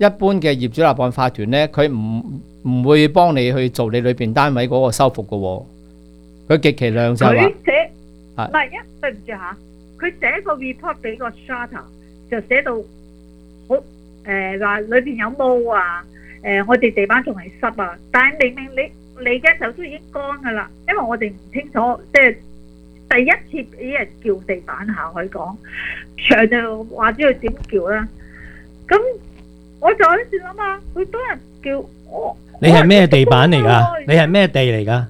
一般嘅業主立案法團咧，佢唔會幫你去做你裏邊單位嗰個修復嘅喎。佢極其量就係話， 佢寫唔係對唔住嚇，佢寫個 report 俾個 strata 就寫到好話裏邊有毛啊，我哋地板仲係濕啊，但係明明你嘅時候都已經乾㗎啦，因為我哋唔清楚，即係第一次俾人叫地板下去講，長就話知佢點叫啦。咁我就喺度諗啊，佢多人叫我。 你係咩地板嚟㗎？你係咩地嚟㗎？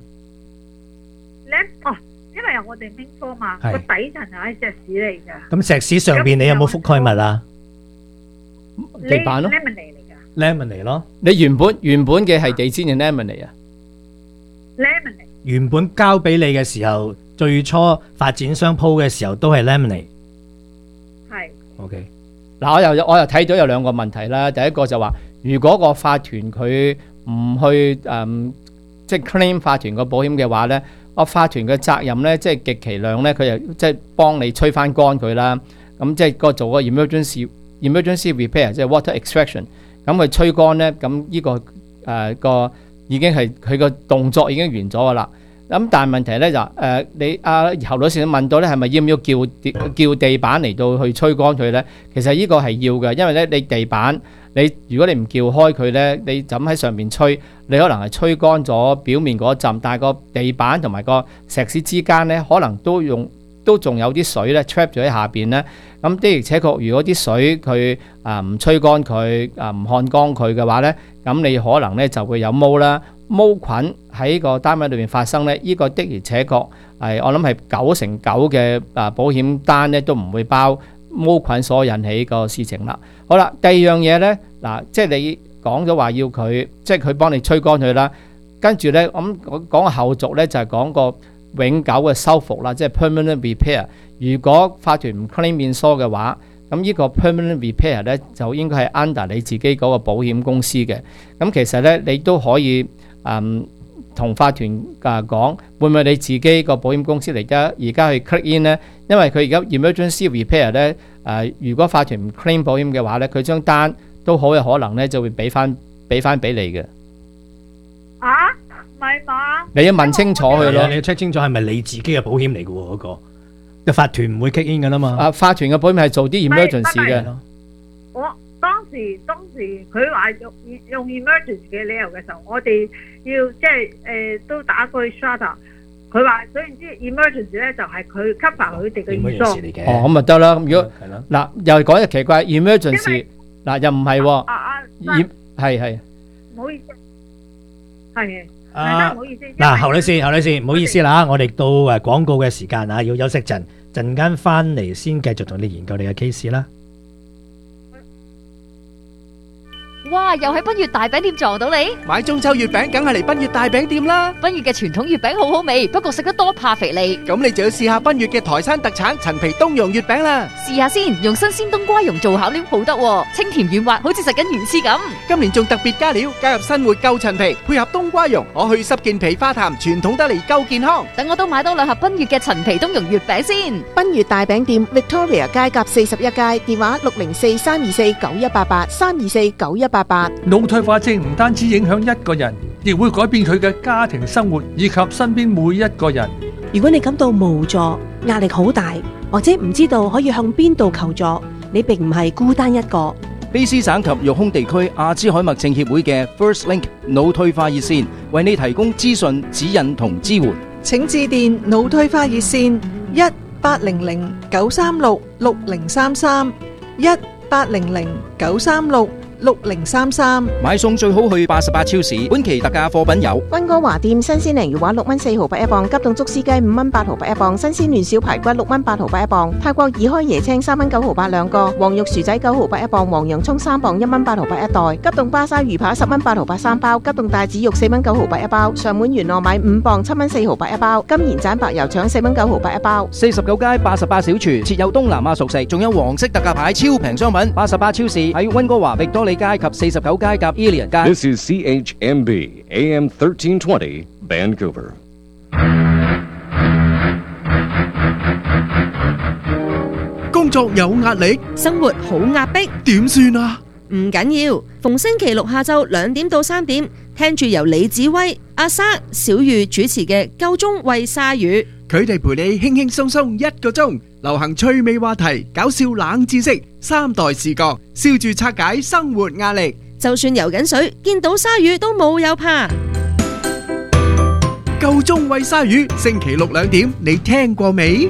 因為我哋明科嘛，個底層係石屎嚟㗎。咁石屎上邊你有冇覆蓋物啊？ 地板咯 ，laminate 嚟㗎。 laminate 咯。 你原本嘅係地氈定 laminate 啊 ？laminate。 原本交俾你嘅時候，最初發展商鋪嘅時候都係 laminate。 係。 OK。 嗱，我又睇到有兩個問題啦。第一個就話，如果個法團佢唔去即係 claim 法團個保險嘅話咧，個法團嘅責任咧，即係極其量咧，佢又即係幫你吹翻乾佢啦。咁即係做個 emergency repair， 即係 water extraction。咁佢吹乾咧，咁呢個已經係佢個動作已經完咗噶啦。咁但係問題咧就你侯女士問到咧，係咪要唔要叫地板嚟到去吹乾佢咧？其實呢個係要嘅，因為咧你地板如果你唔叫開佢咧，你就咁喺上面吹，你可能係吹乾咗表面嗰陣，但係個地板同埋個石屎之間咧，可能都仲有啲水咧 trap 咗喺下邊咧。咁的而且確，如果啲水佢唔吹乾佢唔烘乾佢嘅話咧，咁你可能咧就會有毛啦。毛菌喺個單位裏面發生咧，呢個的而且確係我諗係99%嘅保險單咧都唔會包毛菌所引起個事情啦。好啦，第二樣嘢咧嗱，即係你講咗話要佢，即係佢幫你吹乾佢啦，跟住咧我講個後續咧就係講個永久嘅修復啦，即係 permanent repair。如果法團唔 claim 面疏嘅話，咁呢個 permanent repair 咧就應該係 under 你自己嗰個保險公司嘅。咁其實咧你都可以同法團講，會唔會你自己個保險公司而家去 click in 咧？因為佢而家 emergency repair 咧如果法團唔 claim 保險嘅話咧，佢張單都好有可能咧就會俾翻俾你嘅。 唔係嘛？ 你要問清楚佢咯， 你要 check 清楚係咪你自己嘅保險嚟嘅喎？嗰個法團唔會 kick in 㗎啦嘛。 法團嘅保險係做啲 emergency 嘅。 我當時佢話用 emergency 嘅理由嘅時候，我哋要即係都打過去 strata。佢話總言之 emergency 咧就係佢 cover 佢哋嘅預算。 咁咪得啦。咁如果嗱又講得奇怪 emergency 嗱又唔係喎，係唔好意思，係。 唔好意思。嗱，侯女士，唔好意思啦，我哋到廣告嘅時間啊，要休息陣間翻嚟先繼續同你研究你嘅 case 啦。 哇！又喺賓悅大餅店撞到你， 買中秋月餅梗係嚟賓悅大餅店啦。 賓悅嘅傳統月餅好好味，不過食得多怕肥膩。 咁你就要試下賓悅嘅台山特產陳皮冬蓉月餅啦。 試下先，用新鮮冬瓜蓉做餡料好得，清甜軟滑，好似食緊魚翅咁。 今年仲特別加料，加入新活夠陳皮，配合冬瓜蓉，可去濕健脾化痰，傳統得嚟夠健康。 等我都買多2盒賓悅嘅陳皮冬蓉月餅先。 賓悅大餅店 Victoria 街甲41街，電話604-324-9188 腦退化症唔單止影響一個人，亦會改變佢嘅家庭生活以及身邊每一個人。 如果你感到無助、壓力好大，或者唔知道可以向邊度求助，你並唔係孤單一個。 卑詩省及育空地區阿茲海默症協會嘅 First Link 腦退化熱線為你提供資訊、指引同支援。 請致電腦退化熱線1800-936-6033 1800-936-6033。 買餸最好去88超市，本期特價貨品有溫哥華店新鮮鯪魚話6蚊4毫8一磅，急凍竹絲雞5蚊8毫8一磅，新鮮嫩小排骨6蚊8毫8一磅，泰國已開椰青3蚊9毫8兩個，黃肉薯仔9毫8一磅，黃洋蔥3磅1蚊8毫8一袋，急凍巴沙魚扒10蚊8毫8三包，急凍帶子肉4蚊9毫8一包，上門元糯米5磅7蚊4毫8一包，金鹽盞白油腸4蚊9毫8一包。 49街88小廚設有東南亞熟食，仲有黃色特價牌超平商品。88超市喺溫哥華域多利街及49街及 Ilian 街。 This is CHMB AM 1320 Vancouver。 工作有壓力， 生活好壓迫， 點算啊？ 唔緊要，逢星期六下晝2點到3點，聽住由李子威、阿生、小玉主持嘅《夠鐘喂鯊魚》， 佢哋陪你輕輕鬆鬆1個鐘，流行趣味話題、搞笑冷知識、3代視角，笑住拆解生活壓力。 就算游緊水，見到鯊魚都冇有怕。 夠鐘喂鯊魚，星期六2點，你聽過未？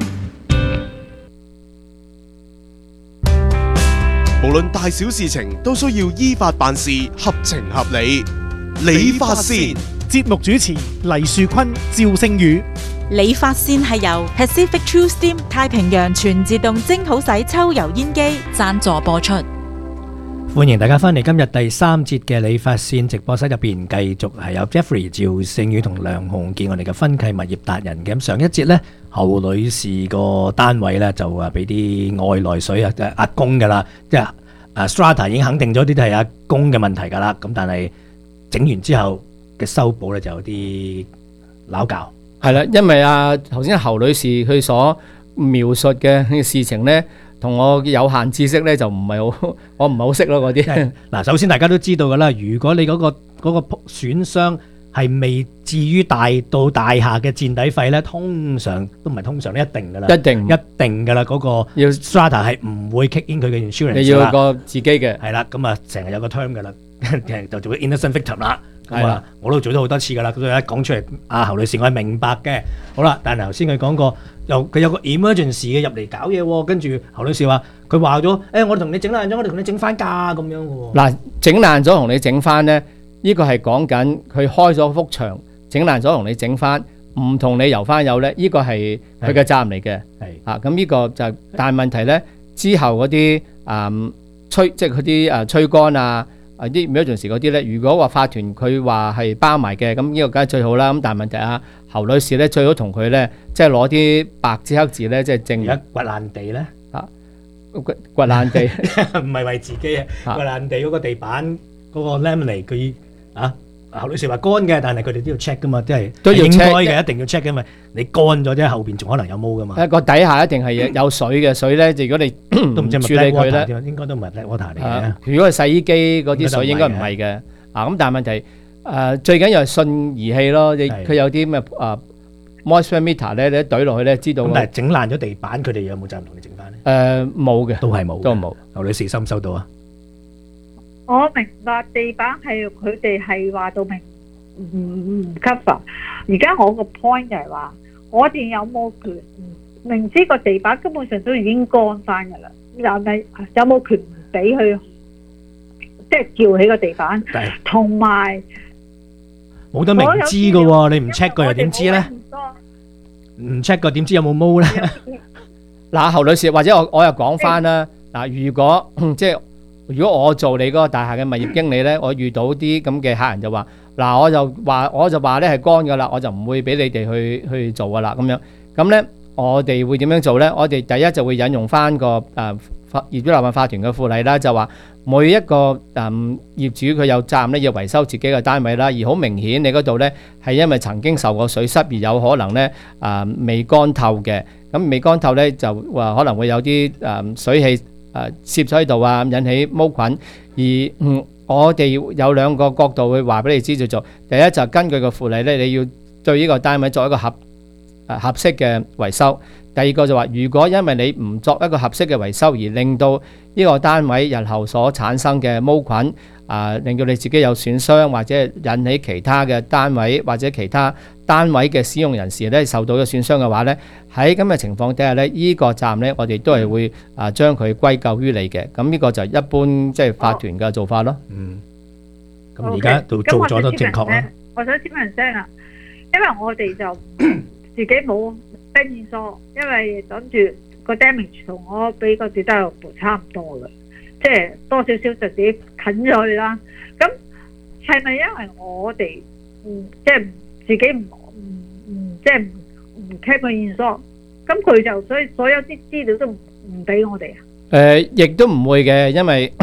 無論大小事情都需要依法辦事，合情合理。理髮線節目主持黎樹坤、趙星宇。 理髮線係由 Pacific True Steam 太平洋全自動蒸好洗抽油煙機贊助播出。 歡迎大家翻嚟今日第3節嘅理髮線直播室入邊，繼續係有 Jeffrey、趙星宇同梁鴻健，我哋嘅分契物業達人嘅。咁上一節呢，侯女士個單位呢就話俾啲外來水壓供噶啦，即係Strata 已經肯定咗啲都係壓供嘅問題噶啦。咁但係整完之後嘅修補呢就有啲拗撬。 係啦，因為頭先侯女士佢所描述嘅事情呢，同我有限知識咧就唔係好，我唔係好識咯嗰啲。 嗱，首先大家都知道㗎啦，如果你嗰個損傷係未至於大到大廈嘅墊底費咧，通常都唔係通常，一定㗎啦，一定㗎啦，嗰個要 strata 係唔會 kick in 佢嘅 insurance 啦。 你要個自己嘅係啦，咁啊成日有個 term 㗎啦，就做 innocent victim 啦。咁啊，我都做咗好多次㗎啦，所以一講出嚟，侯女士我係明白嘅。好啦，但係頭先佢講過，佢有個 emergency 嘅入嚟搞嘢喎，跟住侯女士話佢話咗，我哋同你整爛咗，我哋同你整翻價咁樣嘅喎。嗱， 整爛咗同你整翻咧，呢個係講緊佢開咗幅牆，整爛咗同你整翻，唔同你油翻油咧，呢個係佢嘅責任嚟嘅。係咁呢個就但係問題咧，之後嗰啲即係嗰啲吹乾啊。啲每一陣時嗰啲咧，如果話法團佢話係包埋嘅，咁呢個梗係最好啦。咁但係問題侯女士咧最好同佢咧，即係攞啲白紙黑字咧，即係證明。而家掘爛地咧， 掘爛地唔係為自己啊，掘爛地嗰個地板嗰個 laminate 佢侯女士話乾嘅，但係佢哋都要 check 噶嘛，即係都要 check 嘅，一定要 check 嘅嘛。你乾咗啫，後邊仲可能有毛噶嘛。 個底下一定係有水嘅，水咧，如果你都唔知處理佢咧， 應該都唔係 black water 嚟嘅。 如果係洗衣機嗰啲水應該唔係嘅。咁但係問題最緊要係信儀器咯。佢有啲咩moisture meter 咧，你一懟落去咧，知道。 咁但係整爛咗地板，佢哋有冇責任同你整翻咧？ 冇嘅， 都係冇， 都冇。 侯女士收唔收到啊？ 我明白地板係佢哋係話到明唔 cover。而家我個 point 就係話，我哋有冇權明知個地板根本上都已經乾翻㗎啦，但係有冇權唔俾佢即係撬起個地板？同埋冇得明知㗎喎，你唔 check 過又點知咧？唔 check 過點知有冇毛咧？ 嗱，侯女士，或者我又講翻啦。嗱，如果我做你嗰個大廈嘅物業經理咧，我遇到啲咁嘅客人就話，嗱，我就話咧係乾噶啦，我就唔會俾你哋去做噶啦咁樣。咁咧，我哋會點樣做咧？我哋第一就會引用翻個業主立案法團嘅附例啦，就話每一個業主佢有責任咧要維修自己嘅單位啦，而好明顯你嗰度咧係因為曾經受過水濕而有可能咧未乾透嘅。咁未乾透咧就話可能會有啲水氣攝咗喺度啊，引起毛菌。而我哋有兩個角度去話俾你知就做。第一就根據個附例咧，你要對呢個單位作一個合適嘅維修。第二個就話，如果因為你唔作一個合適嘅維修而令到呢個單位日後所產生嘅毛菌令到你自己有損傷，或者引起其他嘅單位或者其他單位嘅使用人士咧受到咗損傷嘅話咧，喺咁嘅情況底下咧，呢個責任咧我哋都係會將佢歸咎於你嘅。咁呢個就係一般即係法團嘅做法咯。 咁而家都做咗都正確啦。 我想請問聲啊，因為我哋就自己冇跟驗疏，因為諗住個 damage 同我俾個 deductible 差唔多嘅，即係多少少就自己近咗去啦。咁係咪因為我哋即係自己即係唔 check 個驗疏，咁佢就所有啲資料都唔俾我哋啊？ 亦都唔會嘅，因為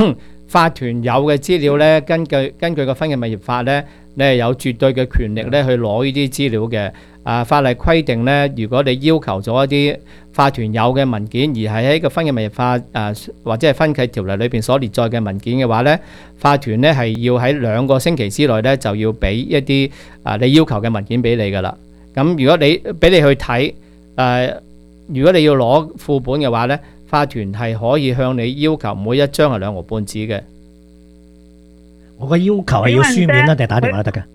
法團有嘅資料咧，根據個分契物業法咧，你係有絕對嘅權力咧去攞呢啲資料嘅。法例規定咧，如果你要求咗一啲法團有嘅文件，而係喺個分契物業法或者係分契條例裏邊所列載嘅文件嘅話咧，法團咧係要喺2個星期之內咧就要俾一啲你要求嘅文件俾你噶啦。咁如果你俾你去睇如果你要攞副本嘅話咧，法團係可以向你要求每一張係2毫半紙嘅。 我個要求係要書面啦，定係打電話得㗎？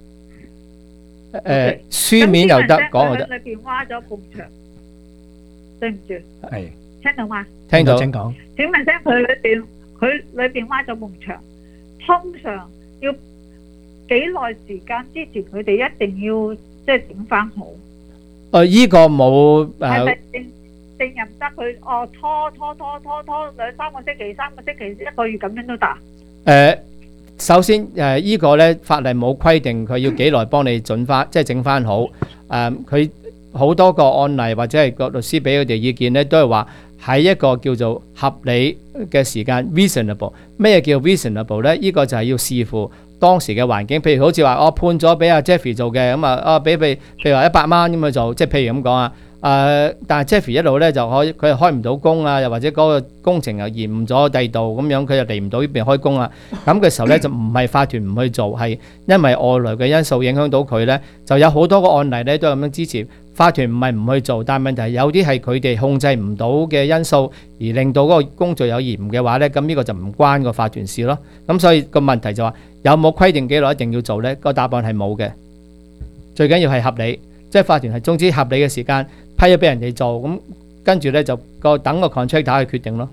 書面又得，講又得。 裏邊挖咗埲牆，對唔住。 係。 聽到嗎？ 聽到。請講。 請問聲佢裏邊挖咗埲牆，通常要幾耐時間之前佢哋一定要即係整翻好？ 依個冇係咪定唔得？佢拖2-3個星期、3個星期、1個月咁樣都得？ 首先依個咧法例冇規定佢要幾耐幫你整翻好。佢好多個案例或者係個律師俾佢哋意見咧，都係話喺一個叫做合理嘅時間 reasonable。咩叫 reasonable 咧？依個就係要視乎當時嘅環境。譬如好似話我判咗俾阿 Jeffrey 做嘅，咁俾譬如話100蚊咁去做，即係譬如咁講啊。但係 Jeffrey 一路咧就佢又開唔到工啊，又或者嗰個工程又延誤咗第二度咁樣，佢又嚟唔到呢邊開工啊。咁嘅時候咧就唔係法團唔去做，係因為外來嘅因素影響到佢咧，就有好多個案例咧都係咁樣支持法團唔係唔去做，但係問題係有啲係佢哋控制唔到嘅因素而令到嗰個工序有延誤嘅話咧，咁呢個就唔關個法團事咯。咁所以個問題就話有冇規定幾耐一定要做咧？個答案係冇嘅，最緊要係合理，即係法團係總之合理嘅時間。批咗俾人哋做，咁跟住咧就等個 contractor去決定咯。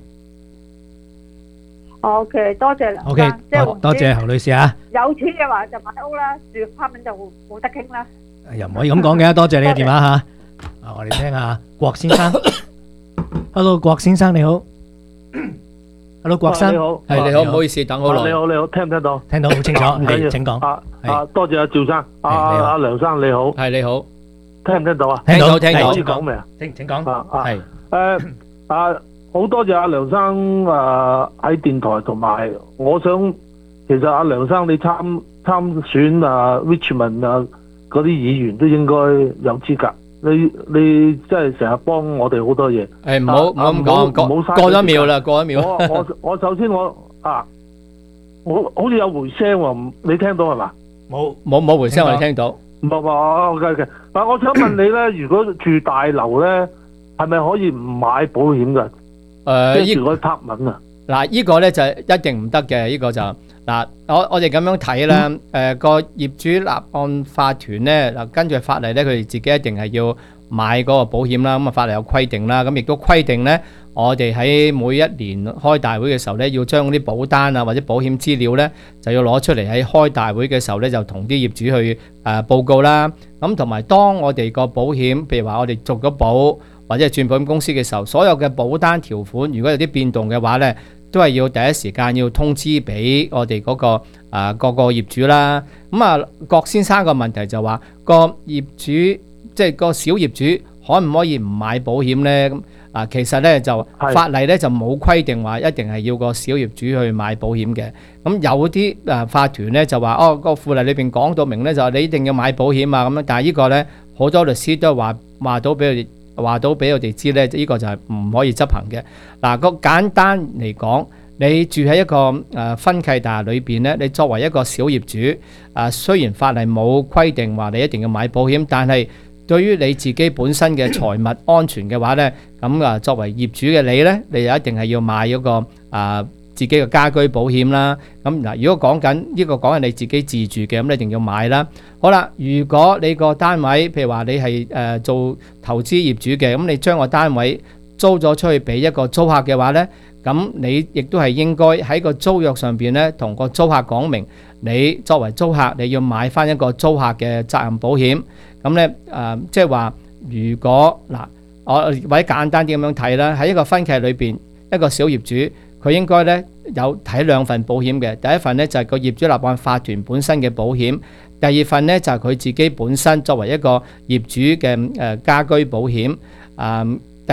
OK， 多謝梁生。 OK， 多謝侯女士啊。 有錢嘅話就買屋啦，住apartment就冇得傾啦。 又唔可以咁講嘅，多謝你嘅電話嚇。我哋聽下郭先生。Hello， 郭先生你好。Hello， 郭生。 你好。 係你好，唔好意思等好耐。 你好，聽唔聽到？ 聽到好清楚。 唔緊要。 請講。 多謝阿趙生。阿梁生你好。 係你好。 聽唔聽到啊？ 聽到。 可以講未啊？ 請講。 係好多謝阿梁生喺電台，同埋我想其實阿梁生你參選Richmond 嗰啲議員都應該有資格。你真係成日幫我哋好多嘢。 唔好咁講，過咗秒啦，過咗秒。 我首先我好似有回聲喎，你聽到係嘛？ 冇回聲，我哋聽到。 唔係，但我想問你咧，如果住大樓咧，係咪可以唔買保險㗎？即係住嗰啲apartment啊？ 嗱，依個咧就一定唔得嘅，依個就嗱，我哋咁樣睇咧，個業主立案法團咧，嗱根據法例咧，佢哋自己一定係要買嗰個保險啦。咁啊，法例有規定啦，咁亦都規定咧，我哋喺每一年開大會嘅時候咧，要將啲保單啊或者保險資料咧，就要攞出嚟喺開大會嘅時候咧，就同啲業主去報告啦。咁同埋當我哋個保險，譬如話我哋續咗保或者係轉保險公司嘅時候，所有嘅保單條款如果有啲變動嘅話咧，都係要第一時間要通知俾我哋嗰個各個業主啦。咁啊，郭先生個問題就話個業主即係個小業主可唔可以唔買保險咧？咁其實咧就法例咧就冇規定話一定係要個小業主去買保險嘅。咁有啲法團咧就話個附例裏邊講到明咧，就話你一定要買保險啊咁樣。但係呢個咧好多律師都話到俾我哋知咧，呢個就係唔可以執行嘅。嗱，個簡單嚟講，你住喺一個分契大廈裏邊咧，你作為一個小業主，雖然法例冇規定話你一定要買保險，但係對於你自己本身嘅財物安全嘅話咧，咁作為業主嘅你咧，你就一定係要買嗰個自己嘅家居保險啦。咁嗱，如果講緊呢個講係你自己自住嘅，咁你一定要買啦。好啦，如果你個單位譬如話你係做投資業主嘅，咁你將個單位租咗出去俾一個租客嘅話咧，咁你亦都係應該喺個租約上邊咧，同個租客講明，你作為租客你要買翻一個租客嘅責任保險。咁咧即係話，如果嗱，我或者簡單啲咁樣睇啦，喺一個分契裏邊，一個小業主佢應該咧有睇兩份保險嘅。第一份咧就係個業主立案法團本身嘅保險，第二份咧就係佢自己本身作為一個業主嘅家居保險。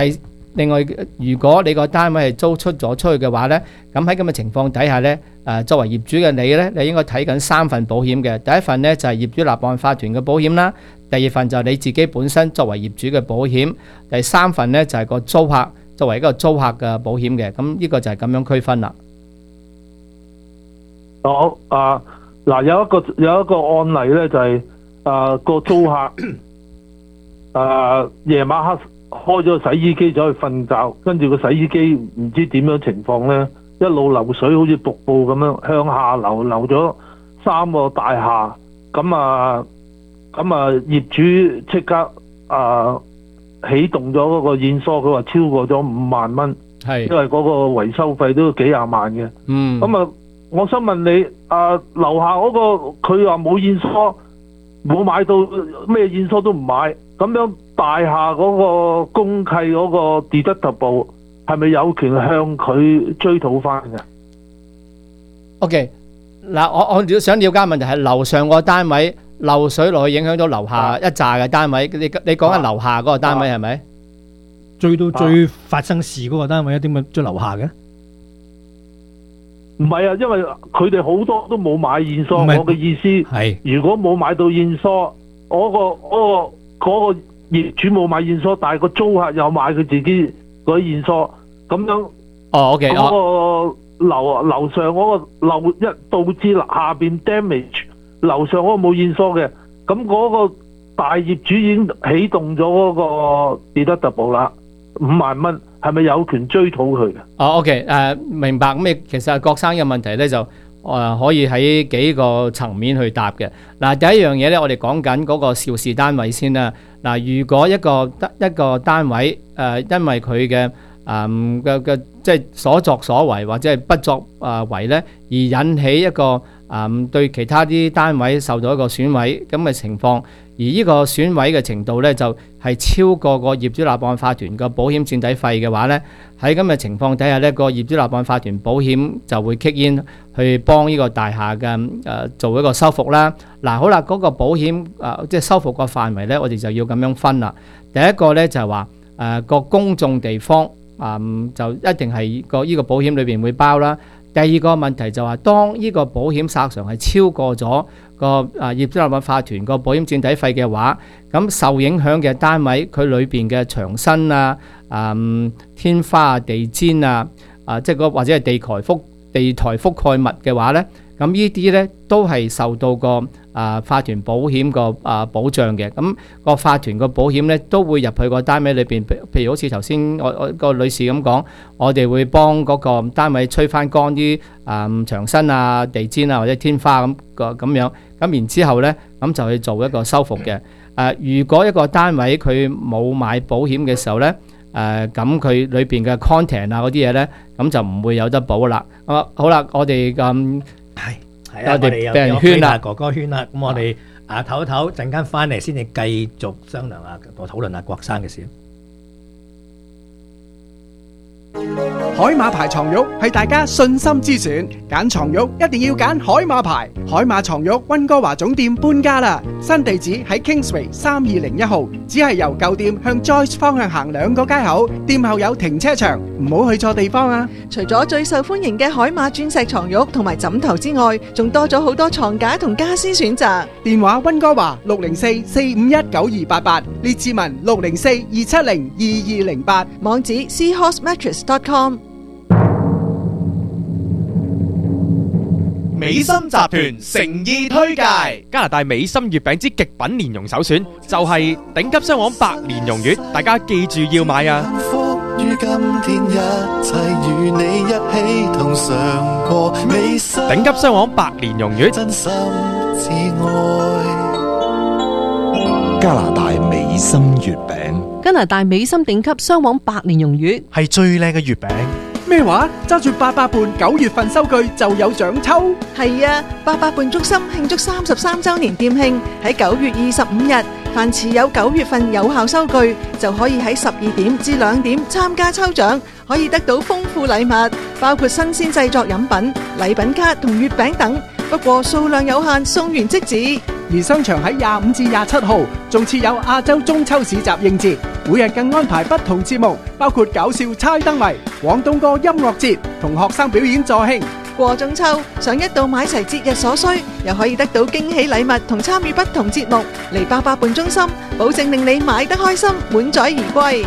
另外，如果你個單位係租出咗出去嘅話咧，咁喺咁嘅情況底下咧，作為業主嘅你咧，你應該睇緊3份保險嘅。第一份咧就係業主立案法團嘅保險啦，第二份就係你自己本身作為業主嘅保險，第三份咧就係個租客作為一個租客嘅保險嘅。咁呢個就係咁樣區分啦。 嗱，有一個案例咧，就係個租客夜晚黑開咗個洗衣機走去瞓覺，跟住個洗衣機唔知點樣情況咧，一路流水好似瀑布咁樣向下流，流咗3個大廈。咁業主即刻啟動咗嗰個驗疏，佢話超過咗5萬蚊，因為嗰個維修費都幾廿萬嘅。我想問你，樓下嗰個佢話冇驗疏，冇買到咩驗疏都唔買，咁樣大廈嗰個公契嗰個 deductible 係咪有權向佢追討翻嘅 ？OK， 嗱，我想了解問題係樓上個單位漏水落去影響到樓下一紮嘅單位，你講緊樓下嗰個單位係咪？ 追到最發生事嗰個單位，點解追樓下嘅？ 唔係啊，因為佢哋好多都冇買驗疏。我嘅意思係，如果冇買到驗疏，嗰個業主冇買驗疏，但係個租客有買佢自己嗰啲驗疏，咁樣 OK， 嗰個樓上嗰個漏一導致下邊 damage， 樓上嗰個冇驗疏嘅，咁嗰個大業主已經啟動咗嗰個 deductible 啦，5萬蚊。係咪有權追討佢嘅 ？OK， 明白。咁其實郭生嘅問題咧就可以喺幾個層面去答嘅。嗱，第一樣嘢咧，我哋講緊嗰個肇事單位先啦。嗱，如果一個單位因為佢嘅即係所作所為或者係不作為咧，而引起一個對其他啲單位受到一個損毀咁嘅情況，而呢個損毀嘅程度咧就係超過個業主立案法團個保險墊底費嘅話咧，喺咁嘅情況底下咧，個業主立案法團保險就會 kick in 去幫呢個大廈嘅做一個修復啦。嗱，好啦，嗰個保險即係修復個範圍咧，我哋就要咁樣分啦。第一個咧就係話個公眾地方就一定係呢個保險裏邊會包啦。第二個問題就係當呢個保險索償係超過咗個業主立案法團個保險墊底費嘅話，咁受影響嘅單位佢裏邊嘅牆身天花啊、地氈即係或者係地台覆蓋物嘅話咧，咁呢啲咧都係受到個法團保險個保障嘅。咁個法團個保險咧都會入去個單位裏邊，譬如好似頭先我個女士咁講，我哋會幫嗰個單位吹翻乾啲牆身啊、地氈啊或者天花咁樣，咁然之後咧咁就去做一個修復嘅。如果一個單位佢冇買保險嘅時候咧，咁佢裏邊嘅 content 嗰啲嘢咧，咁就唔會有得保啦。好啦，我哋我哋俾人圈啦， 哥哥圈啦。咁我哋唞一唞，陣間翻嚟先至繼續商量我討論下郭生嘅事。 海馬牌床褥係大家信心之選，揀床褥一定要揀海馬牌。海馬床褥溫哥華總店搬家啦，新地址喺 Kingsway 3201號，只係由舊店向 Joyce 方向行2個街口，店後有停車場，唔好去錯地方啊！ 除咗最受歡迎嘅海馬鑽石床褥同埋枕頭之外，仲多咗好多床架同家私選擇。 電話溫哥華604-451-9288，列治文604-270-2208， 網址 seahorsemattress.com。 美心集團誠意推介加拿大美心月餅之極品蓮蓉首選，就係頂級雙黃白蓮蓉月，大家記住要買啊！ 於今天一切與你一起同嘗過美心， 頂級雙黃白蓮蓉月， 真心至愛。 加拿大美心月餅， 加拿大美心頂級雙黃白蓮蓉月係最靚嘅月餅。 咩話？揸住88伴9月份收據就有獎抽？ 係啊，88伴中心慶祝33週年店慶，喺9月25日，凡持有9月份有效收據，就可以喺12點至2點參加抽獎，可以得到豐富禮物，包括新鮮製作飲品、禮品卡同月餅等。不過數量有限，送完即止。 而商場喺25至27號，仲設有亞洲中秋市集應節。 每日更安排不同節目，包括搞笑猜燈謎、廣東歌音樂節同學生表演助興。 過中秋，想一度買齊節日所需，又可以得到驚喜禮物同參與不同節目，嚟88伴中心，保證令你買得開心，滿載而歸。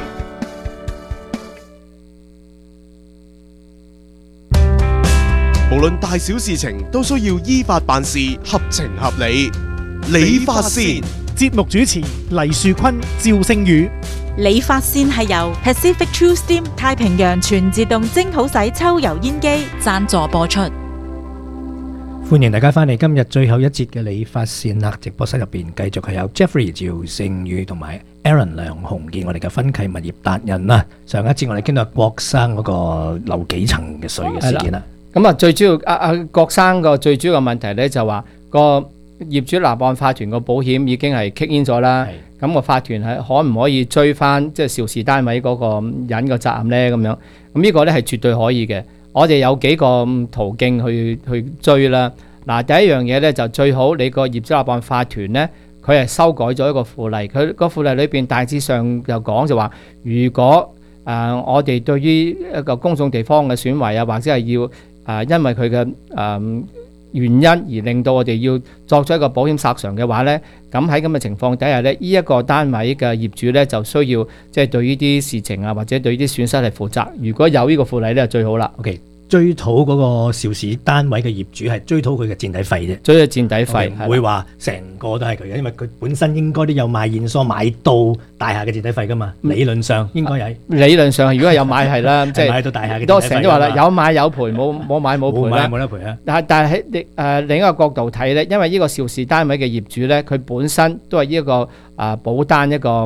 無論大小事情都需要依法辦事，合情合理。理髮線節目主持黎樹坤、趙聖宇。 理髮線係由 Pacific True Steam 太平洋全自動蒸好洗抽油煙機贊助播出。 歡迎大家翻嚟今日最後一節嘅理髮線啦！直播室入邊繼續係有 Jeffrey 趙聖宇同埋 Aaron 梁鴻健，我哋嘅分契物業達人啦。上一節我哋傾到郭生嗰個漏幾層嘅水嘅事件啦。 咁啊，最主要郭生個最主要嘅問題咧就話個業主立案法團個保險已經係 kick in 咗啦。咁個法團係可唔可以追翻即係肇事單位嗰個人個責任咧？咁樣咁呢個咧係絕對可以嘅。我哋有幾個途徑去追啦。嗱，第一樣嘢咧就最好你個業主立案法團咧，佢係修改咗一個附例。佢個附例裏邊大致上就講就話，如果我哋對於一個公眾地方嘅損壞啊，或者係要因為佢嘅原因而令到我哋要作出一個保險索償嘅話呢，咁喺咁嘅情況底下呢，呢一個單位嘅業主呢，就需要即係對呢啲事情啊，或者對呢啲損失係負責。如果有呢個附例呢，就最好啦。 OK。追討嗰個肇事單位嘅業主係追討佢嘅墊底費啫， 追咗墊底費， 唔會話成個都係佢嘅，因為佢本身應該都有買現疏買到大廈嘅墊底費噶嘛。理論上應該有。理論上如果係有買係啦，即係買到大廈嘅墊底費。 我成日都話啦，有買有賠，冇買冇賠啦。 冇得賠啊！ 但係喺另一個角度睇咧，因為呢個肇事單位嘅業主咧，佢本身都係呢一個保單一個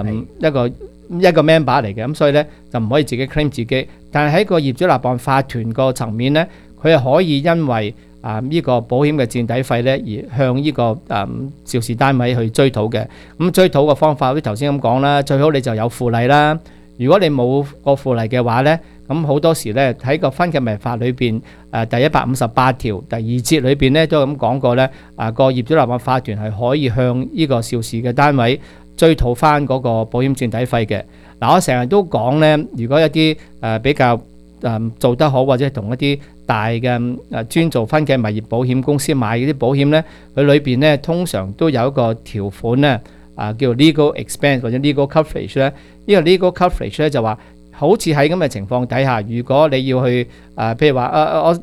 member 嚟嘅，咁所以咧就唔可以自己 claim 自己。但係喺個業主立案法團個層面咧，佢係可以因為呢個保險嘅墊底費咧，而向呢個肇事單位去追討嘅。咁追討嘅方法好似頭先咁講啦，最好你就有附例啦。如果你冇個附例嘅話咧，咁好多時咧喺個分契物業法裏邊第158條第2節裏邊咧都咁講過咧，個業主立案法團係可以向呢個肇事嘅單位追討翻嗰個保險墊底費嘅。嗱，我成日都講咧，如果一啲比較做得好，或者同一啲大嘅專做分契物業保險公司買嗰啲保險咧，佢裏邊咧通常都有一個條款咧，叫 legal expense 或者 legal coverage 咧。呢個 legal coverage 咧就話，好似喺咁嘅情況底下，如果你要去譬如話我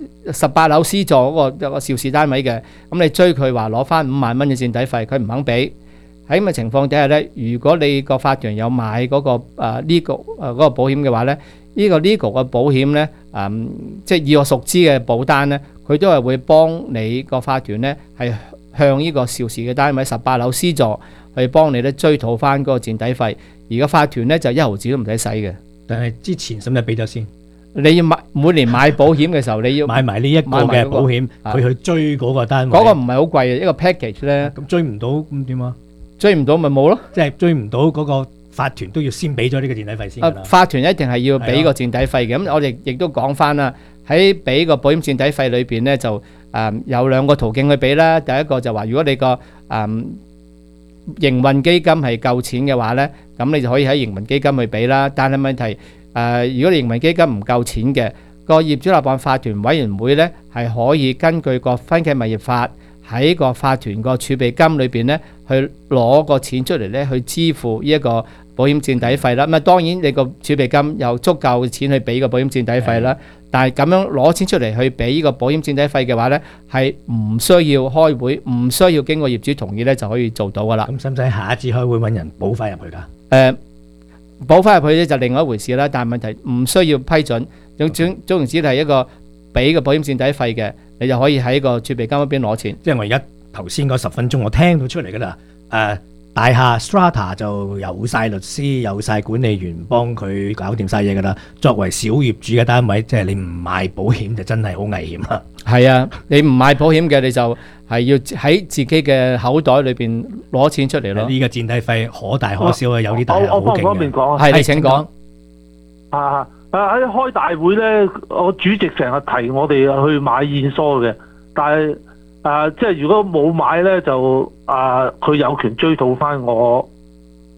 18樓 C 座嗰個肇事單位嘅，咁你追佢話攞翻5萬蚊嘅墊底費，佢唔肯俾。喺咁嘅情況底下咧，如果你個法團有買嗰個legal 嗰個保險嘅話咧，呢個 legal 嘅保險咧，即係以我熟知嘅保單咧，佢都係會幫你個法團咧係向呢個肇事嘅單位18樓 C 座去幫你咧追討翻嗰個墊底費，而個法團咧就1毫子都唔使使嘅。 但係之前使唔使俾咗先？ 你要每年買保險嘅時候，你要買埋呢一個嘅保險，佢去追嗰個單位。 嗰個唔係好貴嘅一個 package 咧。 咁追唔到咁點啊？ 追唔到咪冇咯， 即係追唔到嗰個法團都要先俾咗呢個墊底費先㗎啦。 法團一定係要俾個墊底費嘅。咁我哋亦都講翻啦，喺俾個保險墊底費裏邊咧，就有2個途徑去俾啦。第一個就話，如果你個營運基金係夠錢嘅話咧，咁你就可以喺營運基金去俾啦。但係問題如果你營運基金唔夠錢嘅，個業主立案法團委員會咧係可以根據個分契物業法喺個法團個儲備金裏邊咧，去攞個錢出嚟咧，去支付呢一個保險墊底費啦。咁當然你個儲備金有足夠嘅錢去俾個保險墊底費啦。但係咁樣攞錢出嚟去俾呢個保險墊底費嘅話咧，係唔需要開會，唔需要經過業主同意咧就可以做到噶啦。 咁使唔使下一次開會揾人補翻入去㗎？ 補翻入去咧就另外一回事啦。但係問題唔需要批准，總言之係一個俾個保險墊底費嘅，你就可以喺個儲備金嗰邊攞錢。 即係我而家頭先嗰10分鐘我聽到出嚟㗎啦。大廈 Strata 就有晒律師，有晒管理員幫佢搞掂晒嘢㗎啦。作為小業主嘅單位，即係你唔買保險就真係好危險啊！ 係啊，你唔買保險嘅，你就係要喺自己嘅口袋裏邊攞錢出嚟咯。 呢個墊底費可大可小啊，有啲大廈好勁嘅。 我方便講係你請講。 喺開大會咧，我主席成日提我哋去買現疏嘅，但係即係如果冇買咧，就佢有權追討翻我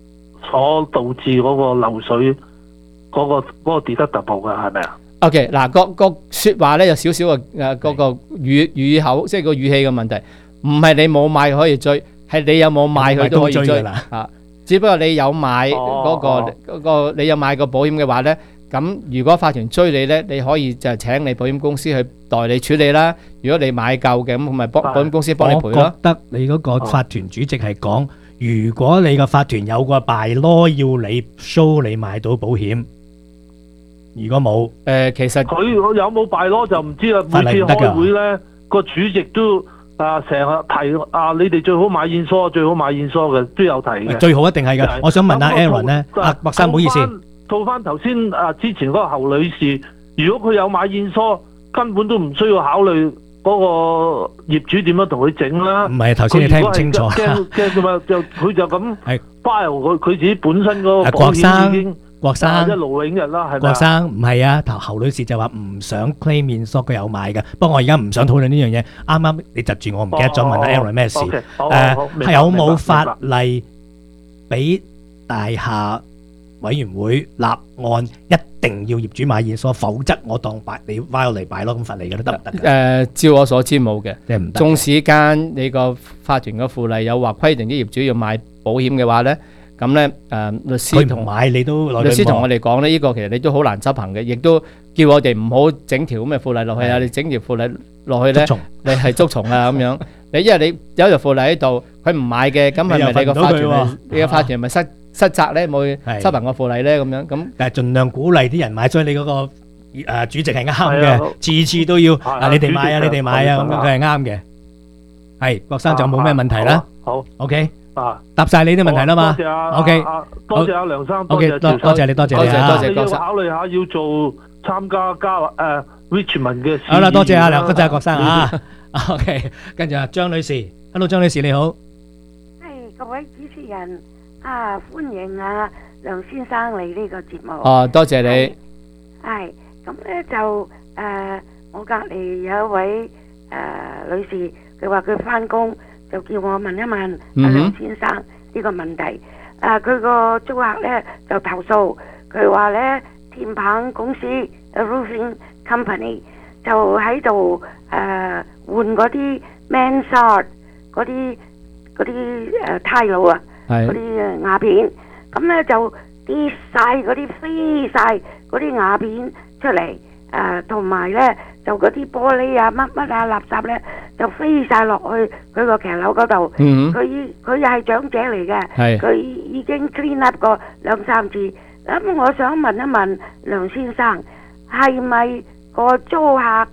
所導致嗰個漏水嗰個 deductible 嘅係咪啊？ OK， 嗱個説話咧有少少嘅嗰個語口，即係個語氣嘅問題，唔係你冇買可以追，係你有冇買佢都可以追啊。只不過你有買嗰個你有買個保險嘅話咧，咁如果法團追你咧，你可以就請你保險公司去代理處理啦。如果你買夠嘅，咁咪保險公司幫你賠咯。 我覺得你嗰個法團主席係講，如果你個法團有個bylaw要你 show 你買到保險。如果冇， 其實佢有冇bylaw就唔知啦。每次開會咧，個主席都成日提你哋最好買現疏，最好買現疏嘅都有提嘅。 最好一定係嘅。我想問阿 Aaron 咧，白生唔好意思， 套翻頭先之前嗰個侯女士，如果佢有買現疏，根本都唔需要考慮嗰個業主點樣同佢整啦。 唔係頭先你聽唔清楚， 驚嘛？佢就咁 file 佢自己本身嗰個保險已經。 郭生一勞永逸啦，係咪？ 郭生唔係啊，侯女士就話唔想 claim 現疏，佢有買嘅。不過我而家唔想討論呢樣嘢。啱啱你窒住我，唔記得咗問阿 Aaron 咩事？係有冇法例俾大廈委員會立案，一定要業主買現疏，否則我當你 file 嚟擺咯，咁罰你嘅都得唔得？ 照我所知冇嘅， 即係唔得。 縱使間你個法團嘅附例有話規定啲業主要買保險嘅話咧。咁咧，律師同買你都律師同我哋講咧，呢個其實你都好難執行嘅，亦都叫我哋唔好整條咁嘅附例落去啊！你整條附例落去咧，你係捉蟲啊咁樣。你因為你有條附例喺度，佢唔買嘅，咁係咪你個法團？你個法團係咪失責咧？冇執行個附例咧？咁樣咁。 但係盡量鼓勵啲人買，所以你嗰個主席係啱嘅，次次都要你哋買啊，你哋買啊，咁樣佢係啱嘅。係，郭生仲有冇咩問題啦？ 好 ，OK。答晒你啲問題啦嘛，OK， 多謝阿梁生， 多謝你，多謝你啊！ 你要考慮下要做參加Richmond 嘅。 好啦，多謝阿梁，多謝郭生啊。OK，跟住啊，張女士 ，Hello， 張女士你好。 各位主持人歡迎梁先生嚟呢個節目。 多謝你。 係咁咧就我隔離有一位女士，佢話佢翻工。就叫我問一問阿梁先生呢個問題。佢個租客咧就投訴，佢話咧天棚公司 roofing company 就喺度換嗰啲 mansard 嗰啲tile 啊，嗰啲瓦片，咁咧就跌晒嗰啲飛晒嗰啲瓦片出嚟，同埋咧就嗰啲玻璃啊乜垃圾咧。就飛晒落去佢個騎樓嗰度，佢又係長者嚟嘅，佢已經 clean up 過2-3次。咁我想問一問梁先生，係咪個租客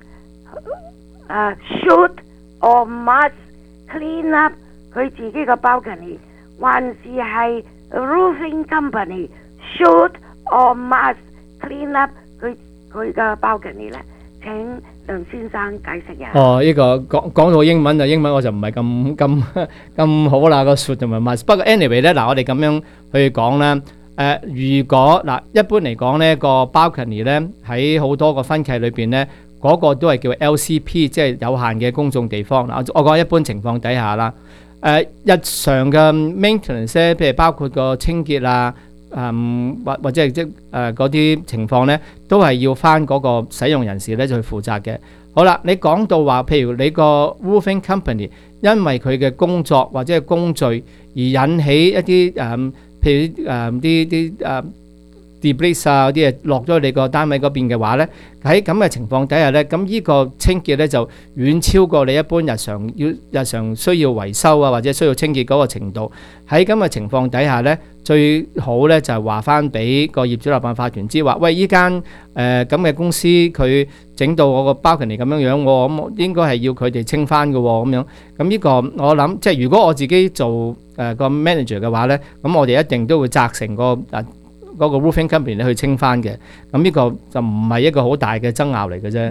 should or must clean up 佢自己個 balcony， 還是係 roofing company should or must clean up 佢個 balcony 咧？請梁先生解釋下。 呢個講到英文英文我就唔係咁好啦，個 should 同埋 must。不過 anyway 咧，嗱我哋咁樣去講啦。如果嗱一般嚟講咧，個 balcony 咧喺好多個分契裏邊咧，嗰個都係叫 LCP， 即係有限嘅公眾地方。嗱我講一般情況底下啦，日常嘅 maintenance 咧，譬如包括個清潔啊。或者係即嗰啲情況咧，都係要翻嗰個使用人士咧就去負責嘅。好啦，你講到話，譬如你個 roofing company 因為佢嘅工作或者係工序而引起一啲譬如啲debris 啊嗰啲嘢落咗你個單位嗰邊嘅話咧，喺咁嘅情況底下咧，咁呢個清潔咧就遠超過你一般日常需要維修啊或者需要清潔嗰個程度。喺咁嘅情況底下咧，最好咧就係話翻俾個業主立案法團知，話喂依間咁嘅公司佢整到我個 balcony 咁樣樣，咁應該係要佢哋清翻嘅咁樣。咁呢個我諗即係如果我自己做個 manager 嘅話咧，咁我哋一定都會責成嗰個 roofing company 去清翻嘅。咁呢個就唔係一個好大嘅爭拗嚟嘅啫。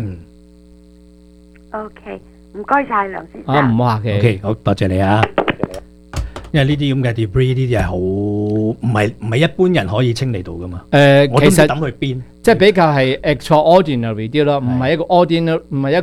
OK， 唔該晒梁先生。 唔好客氣。 OK， 好多謝你啊。因為呢啲咁嘅 debris 呢啲係好唔係一般人可以清理到噶嘛。我都唔知抌去邊。 即係比較係 extraordinary 啲咯，唔係一個 ordinary，唔係一個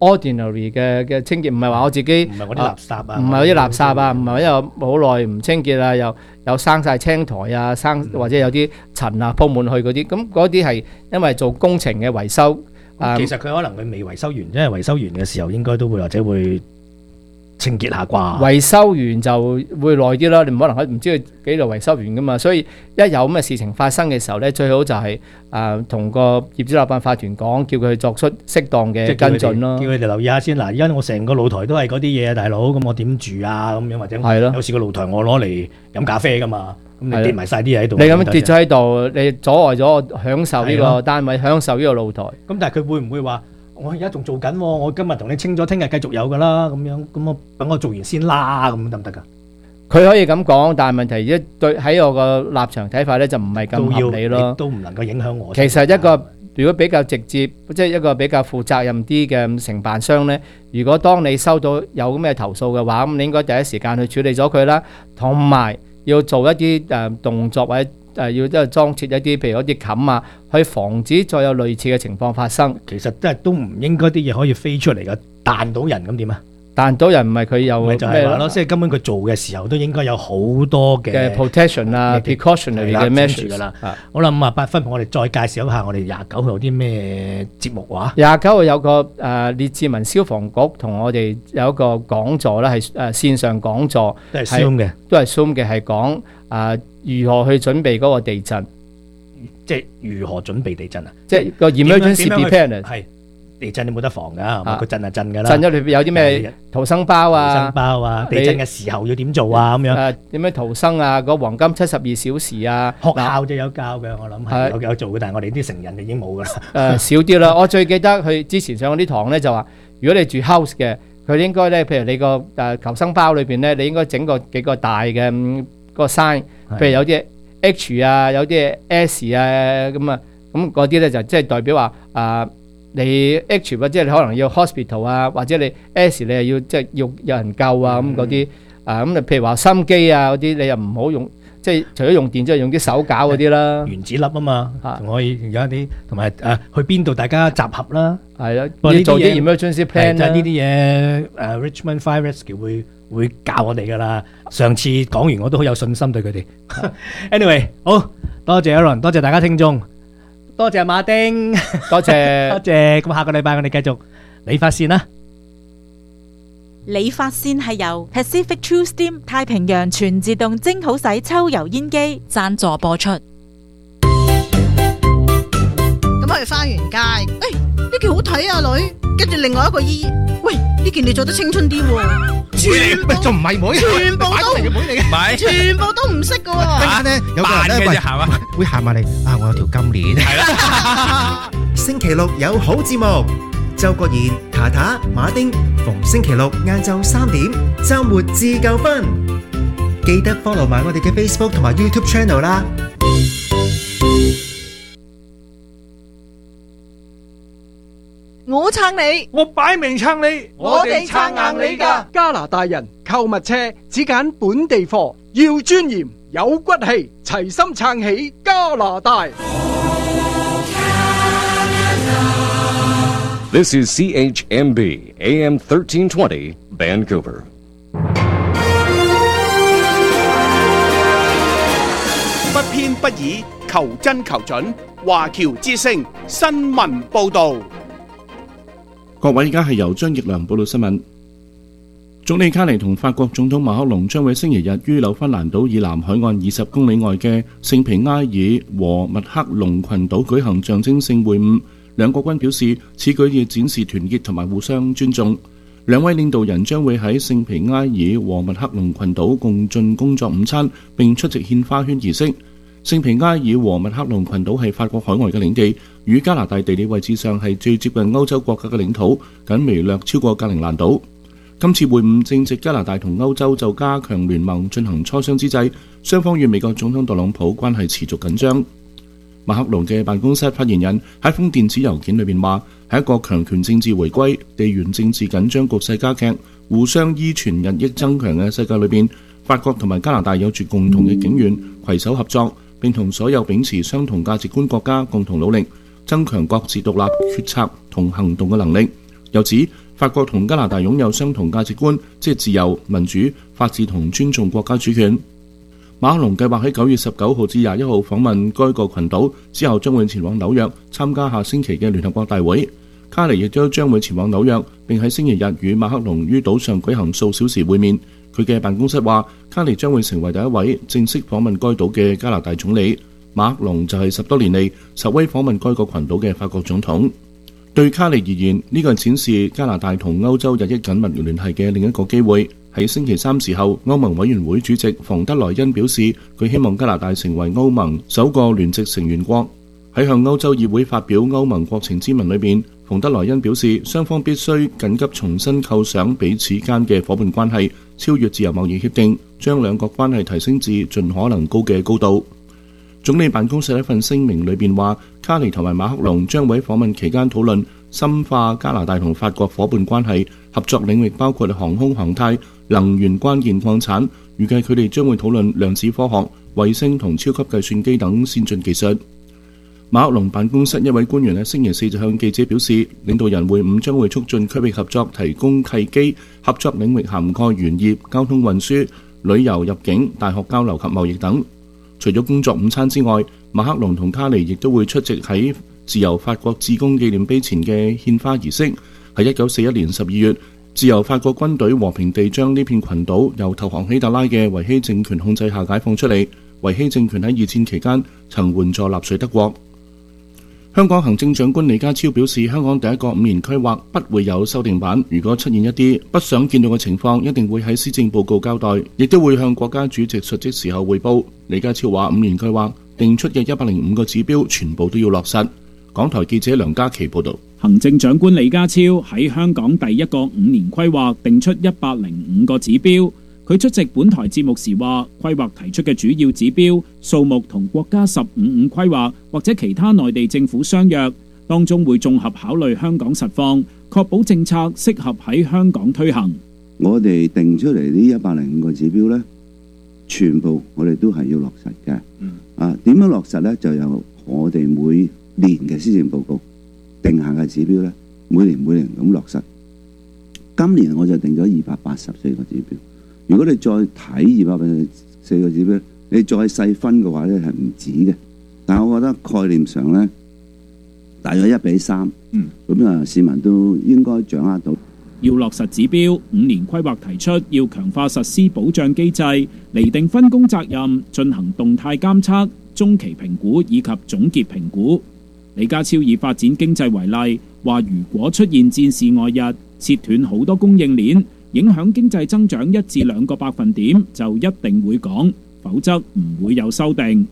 ordinary 嘅清潔，唔係話我自己唔係嗰啲垃圾啊， 唔係嗰啲垃圾啊，唔係因為好耐唔清潔啊，又有生晒青苔啊，或者有啲塵啊鋪滿去嗰啲，咁嗰啲係因為做工程嘅維修。 其實佢可能佢未維修完，因為維修完嘅時候應該都會或者會清潔下啩。 維修完就會耐啲啦，你唔可能唔知佢幾耐維修完噶嘛，所以一有咁嘅事情發生嘅時候咧，最好就係同個業主立案法團講，叫佢作出適當嘅跟進咯。 叫佢哋留意下先。嗱，而家我成個露台都係嗰啲嘢啊，大佬，咁我點住啊？咁樣或者有時個露台我攞嚟飲咖啡噶嘛。咁你跌埋晒啲嘢喺度， 你咁樣跌咗喺度，你阻礙咗我享受呢個單位，享受呢個露台。 咁但係佢會唔會話我而家仲做緊，我今日同你清咗，聽日繼續有噶啦，咁樣咁我等我做完先啦，咁得唔得噶？ 佢可以咁講，但係問題一對喺我個立場睇法咧，就唔係咁合理咯。 都唔能夠影響我。 其實一個如果比較直接，即係一個比較負責任啲嘅承辦商咧，如果當你收到有咁嘅投訴嘅話，咁你應該第一時間去處理咗佢啦，同埋要做一啲動作或者要即係裝設一啲譬如一啲冚啊，去防止再有類似嘅情況發生。 其實都唔應該啲嘢可以飛出嚟嘅，彈到人咁點啊？ 彈到人唔係佢有咩就係話咯，即係根本佢做嘅時候都應該有好多嘅 protection 啊 precautionary 嘅 measures 噶啦。好啦，58分，我哋再介紹一下我哋29號有啲咩節目話。 29號有個列治文消防局同我哋有一個講座啦，係線上講座， 都係 Zoom 嘅， 係講如何去準備嗰個地震， 即係如何準備地震啊？ 即係個 emergency preparedness。 係地震你冇得防㗎，佢震係震㗎啦。 震咗裏邊有啲咩逃生包啊？ 地震嘅時候要點做啊？咁樣點樣逃生啊？個黃金72小時啊？ 學校就有教嘅，我諗係有做嘅，但係我哋啲成人就已經冇㗎啦。 少啲啦。我最記得佢之前上嗰啲堂咧就話，如果你住 house 嘅，佢應該咧，譬如你個求生包裏邊咧，你應該整個幾個大嘅個 sign， 譬如有啲 H 啊，有啲 S 啊咁啊，咁嗰啲咧就即係代表話你 H 或者你可能要 hospital 啊，或者你 S 你又要即係要有人救啊咁嗰啲咁你譬如話心機啊嗰啲，你又唔好用，即係除咗用電之外，用啲手搞嗰啲啦， 原子粒啊嘛，仲可以有一啲同埋去邊度大家集合啦， 係啦，要做啲 emergency plan 啦， 呢啲嘢Richmond Fire Rescue 會教我哋噶啦。上次講完我都好有信心對佢哋。Anyway， 好多謝 Aaron， 多謝大家聽眾。多謝馬丁， 多謝多謝。咁下個禮拜我哋繼續理髮線啦。 理髮線係由 Pacific True Steam 太平洋全自動蒸好洗抽油煙機贊助播出。 咁我哋花園街，呢件好睇啊女，跟住另外一個姨，喂呢件你做得青春啲喎。 喂，仲唔係妹？ 全部都妹嚟嘅，唔係， 全部都唔識嘅喎。 突然間咧，有個人咧會行埋嚟啊！我有條金鏈。係啦。 星期六有好節目，周國賢、塔塔、馬丁，逢星期六晏晝3點，週末自夠分。記得 follow 埋我哋嘅 Facebook 同埋 YouTube channel 啦。 我撐你， 我擺明撐你， 我哋撐硬你㗎。 加拿大人購物車只揀本地貨，要尊嚴有骨氣，齊心撐起加拿大。 This is CHMB AM 1320 Vancouver. 不偏不倚，求真求準。華僑之聲新聞報導。 各位，而家係由張奕良報道新聞。總理卡尼同法國總統馬克龍將會星期日於紐芬蘭島以南海岸20公里外嘅聖皮埃爾和密克隆群島舉行象徵性會晤。兩國軍表示，此舉要展示團結同埋互相尊重。兩位領導人將會喺聖皮埃爾和密克隆群島共進工作午餐，並出席獻花圈儀式。聖皮埃爾和密克隆群島係法國海外嘅領地，與加拿大地理位置上係最接近歐洲國家嘅領土，僅微略超過格陵蘭島。今次會晤正值加拿大同歐洲就加強聯盟進行磋商之際，雙方與美國總統特朗普關係持續緊張。馬克龍嘅辦公室發言人喺封電子郵件裏面話，喺一個強權政治回歸、地緣政治緊張局勢加劇、互相依存日益增強嘅世界裏邊，法國同埋加拿大有住共同嘅景願，攜手合作，並同所有秉持相同價值觀國家共同努力，增強各自獨立決策同行動嘅能力。由此， 法國同加拿大擁有相同價值觀，即係自由、民主、法治同尊重國家主權。馬克龍計劃喺9月19號至21號訪問該個群島，之後將會前往紐約參加下星期嘅聯合國大會。卡尼亦都將會前往紐約，並喺星期日與馬克龍於島上舉行數小時會面。佢嘅辦公室話，卡尼將會成為第一位正式訪問該島嘅加拿大總理。馬克龍就係10多年嚟首位訪問該個群島嘅法國總統。對卡尼而言，呢個係展示加拿大同歐洲日益緊密聯繫嘅另一個機會。喺星期三時候，歐盟委員會主席馮德萊恩表示，佢希望加拿大成為歐盟首個聯席成員國。喺向歐洲議會發表歐盟國情咨文裏邊，馮德萊恩表示，雙方必須緊急重新構想彼此間嘅伙伴關係，超越自由貿易協定，將兩國關係提升至盡可能高嘅高度。總理辦公室一份聲明裏邊話，卡尼同埋馬克龍將會喺訪問期間討論深化加拿大同法國伙伴關係，合作領域包括航空航太、能源關鍵礦產。預計佢哋將會討論量子科學、衛星同超級計算機等先進技術。馬克龍辦公室一位官員喺星期四就向記者表示，領導人會晤將會促進區域合作，提供契機，合作領域涵蓋漁業、交通運輸、旅遊入境、大學交流及貿易等。除咗工作午餐之外，馬克龍同卡尼亦都會出席喺自由法國致公紀念碑前嘅獻花儀式。喺1941年12月，自由法國軍隊和平地將呢片群島由投降希特拉嘅維希政權控制下解放出嚟。維希政權喺二戰期間曾援助納粹德國。香港行政長官李家超表示，香港第一個5年規劃不會有修訂版，如果出現一啲不想見到嘅情況，一定會喺施政報告交代，亦都會向國家主席述職時候匯報。李家超話5年計劃定出嘅105個指標全部都要落實。港台記者梁嘉琪報導。 行政長官李家超喺香港第一個5年規劃定出105個指標。佢出席本台節目時話，規劃提出嘅主要指標數目同國家15-5規劃或者其他內地政府相若，當中會綜合考慮香港實況，確保政策適合喺香港推行。 我哋定出嚟呢105個指標呢，全部我哋都係要落實嘅。點樣落實呢？就由我哋每年嘅施政報告定下嘅指標呢，每年咁落實。今年我就定咗284個指標。如果你再睇284個指標，你再細分嘅話咧，係唔止嘅。但係我覺得概念上咧，大約1:3。咁市民都應該掌握到。 要落實指標，5年規劃提出要強化實施保障機制，釐定分工責任，進行動態監測、中期評估以及總結評估。李家超以發展經濟為例，話如果出現戰事外溢，切斷好多供應鏈，影響經濟增長1至2個百分點，就一定會講，否則唔會有修訂。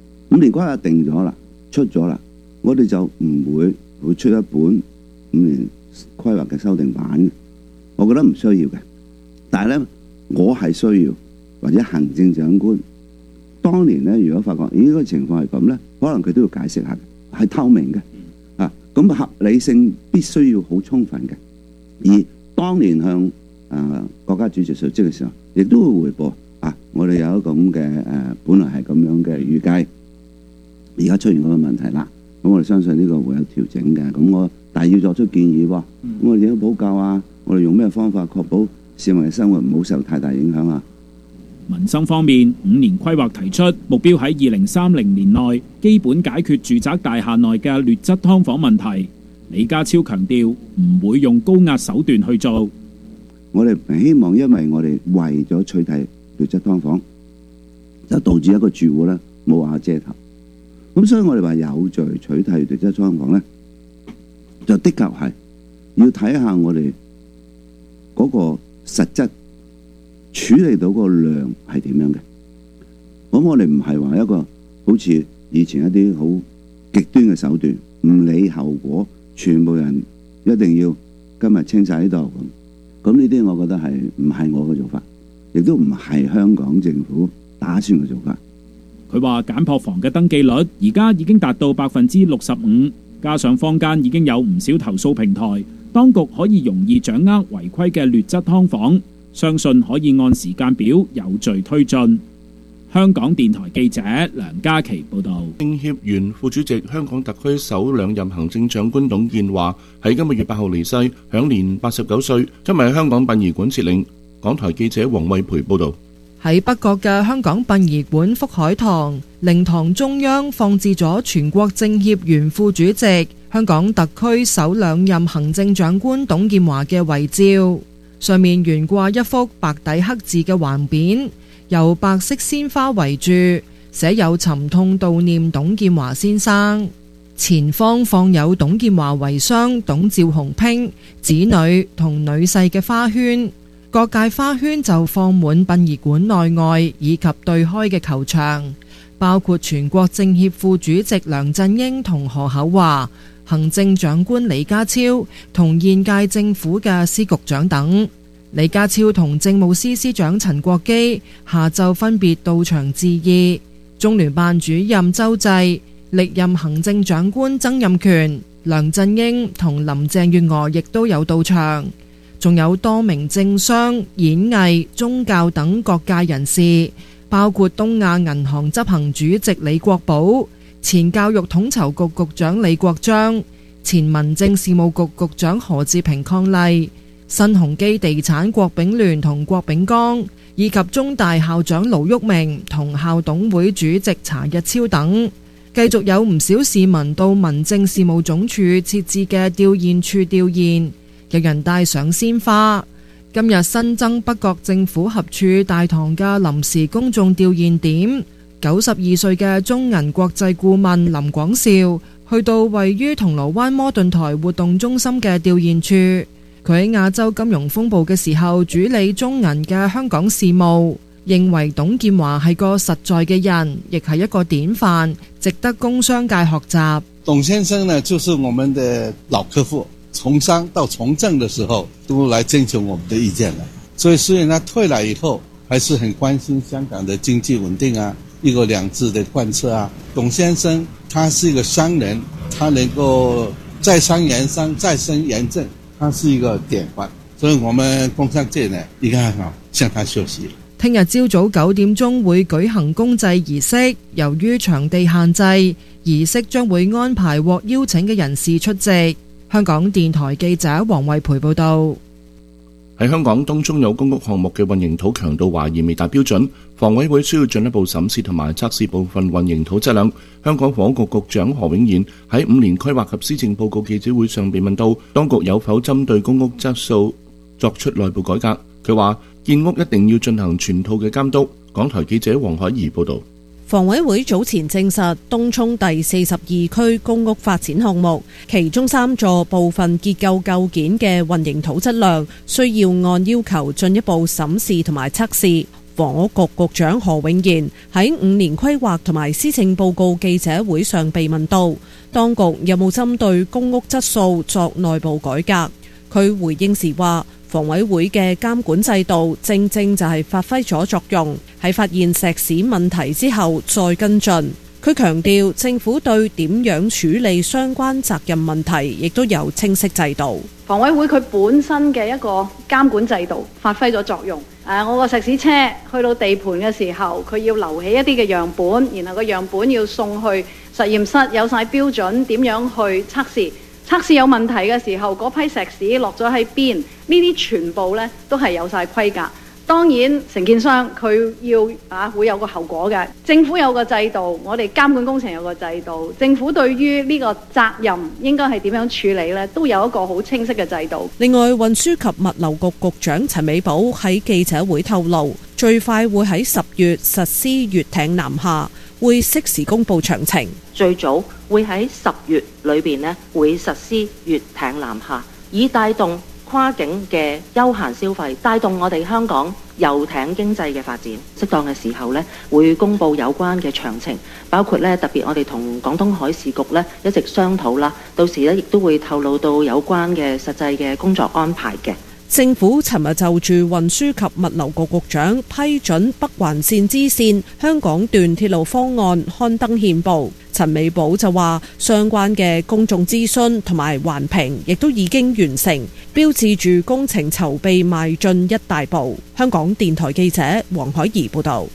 5年規劃定咗啦，出咗啦，我哋就唔會出一本5年規劃嘅修訂版。我覺得唔需要嘅，但係呢，我係需要，或者行政長官當年呢，如果發覺呢個情況係咁呢，可能佢都要解釋下，係透明嘅咁合理性必須要好充分嘅。而當年向國家主席述職嘅時候，亦都會匯報我哋有一個咁嘅本來係咁樣嘅預計，而家出現嗰個問題啦。咁我哋相信呢個會有調整嘅。但係要作出建議喎。咁我哋點樣補救啊？我哋用咩方法確保市民嘅生活唔好受太大影響啊？ 民生方面，5年規劃提出目標喺2030年內基本解決住宅大廈內嘅劣質劏房問題。李家超強調唔會用高壓手段去做。 我哋唔希望因為我哋為咗取締劣質劏房，就導致一個住戶咧冇瓦遮頭。咁所以我哋話有序取締劣質劏房咧，就的確係要睇下我哋嗰個實質處理到個量係點樣嘅。咁我哋唔係話一個好似以前一啲好極端嘅手段，唔理後果，全部人一定要今日清晒呢度咁呢啲，我覺得係唔係我嘅做法，亦都唔係香港政府打算嘅做法。 佢話簡樸房嘅登記率而家已經達到65%，加上坊間已經有唔少投訴平台，當局可以容易掌握違規嘅劣質劏房，相信可以按時間表有序推進。 香港電台記者梁嘉琪報道。 政協原副主席、香港特區首兩任行政長官董建華喺今個月8號離世，享年89歲，今日喺香港殯儀館設靈。港台記者黃慧培報道。 喺北角嘅香港殯儀館福海堂靈堂中央放置咗全國政協原副主席、香港特區首兩任行政長官董建華嘅遺照，上面懸掛一幅白底黑字嘅橫匾，由白色鮮花圍住，寫有沉痛悼念董建華先生。前方放有董建華遺孀董趙鴻珮、子女同女婿嘅花圈，各界花圈就放滿殯儀館內外以及對開嘅球場，包括全國政協副主席梁振英同何厚鏵、行政長官李家超同現屆政府嘅司局長等。李家超同政務司司長陳國基下晝分別到場致意，中聯辦主任周濟、歷任行政長官曾蔭權、梁振英同林鄭月娥亦都有到場，仲有多名政商、演藝、宗教等各界人士，包括東亞銀行執行主席李國寶、前教育統籌局局長李國章、前民政事務局局長何志平伉儷、新鴻基地產郭炳聯同郭炳江，以及中大校長盧煜明同校董會主席查日超等。繼續有唔少市民到民政事務總署設置嘅吊唁處吊唁，有人帶上鮮花。今日新增北角政府合署大堂嘅臨時公眾吊唁點，92歲嘅中銀國際顧問林廣兆去到位於銅鑼灣摩頓台活動中心嘅吊唁處，佢喺亞洲金融風暴嘅時候主理中銀嘅香港事務，認為董建華係個實在嘅人，亦係一個典範，值得工商界學習。 董先生呢，就是我們的老客戶，從商到從政的時候都來徵求我們的意見了，所以雖然他退了以後，還是很關心香港的經濟穩定啊，一國兩制的貫徹啊。董先生他是一個商人，他能夠在商言商，在政言政，他是一個典範，所以我們工商界呢應該好向他學習。 聽日朝早9點鐘會舉行公祭儀式，由於場地限制，儀式將會安排獲邀請嘅人士出席。香港電台記者黃慧培報道。 喺香港當中有公屋項目嘅混凝土強度懷疑未達標準，房委會需要進一步審視同埋測試部分混凝土質量。香港房屋局局長何永賢喺5年規劃及施政報告記者會上被問到，當局有否針對公屋質素作出內部改革？佢話建屋一定要進行全套嘅監督。港台記者黃海怡報道。 房委會早前證實，東涌第42區公屋發展項目，其中3座部分結構構件嘅混凝土質量，需要按要求進一步審視同埋測試。房屋局局長何永賢喺5年規劃同埋施政報告記者會上被問到，當局有冇針對公屋質素作內部改革？佢回應時話，房委會嘅監管制度正正就係發揮咗作用，喺發現石屎問題之後再跟進。佢強調政府對點樣處理相關責任問題亦都有清晰制度。 房委會佢本身嘅一個監管制度發揮咗作用。我個石屎車去到地盤嘅時候，佢要留起一啲嘅樣本，然後個樣本要送去實驗室，有晒標準點樣去測試。測試有問題嘅時候，嗰批石屎落咗喺邊？呢啲全部呢都係有晒規格。當然，承建商佢要會有個後果嘅。政府有個制度，我哋監管工程有個制度。政府對於呢個責任應該係點樣處理呢？都有一個好清晰嘅制度。 另外，運輸及物流局局長陳美寶喺記者會透露，最快會喺10月實施粵艇南下，會適時公佈詳情。 最早會喺10月裏邊呢會實施粵艇南下，以帶動跨境嘅休閒消費，帶動我哋香港遊艇經濟嘅發展。適當嘅時候呢會公布有關嘅詳情，包括呢特別我哋同廣東海事局呢一直商討啦，到時呢亦都會透露到有關嘅實際嘅工作安排嘅。 政府尋日就住運輸及物流局局長批准北環線支線香港段鐵路方案刊登憲報。陳美寶就話，相關嘅公眾諮詢同埋環評亦都已經完成，標誌住工程籌備邁進一大步。香港電台記者黃海怡報導。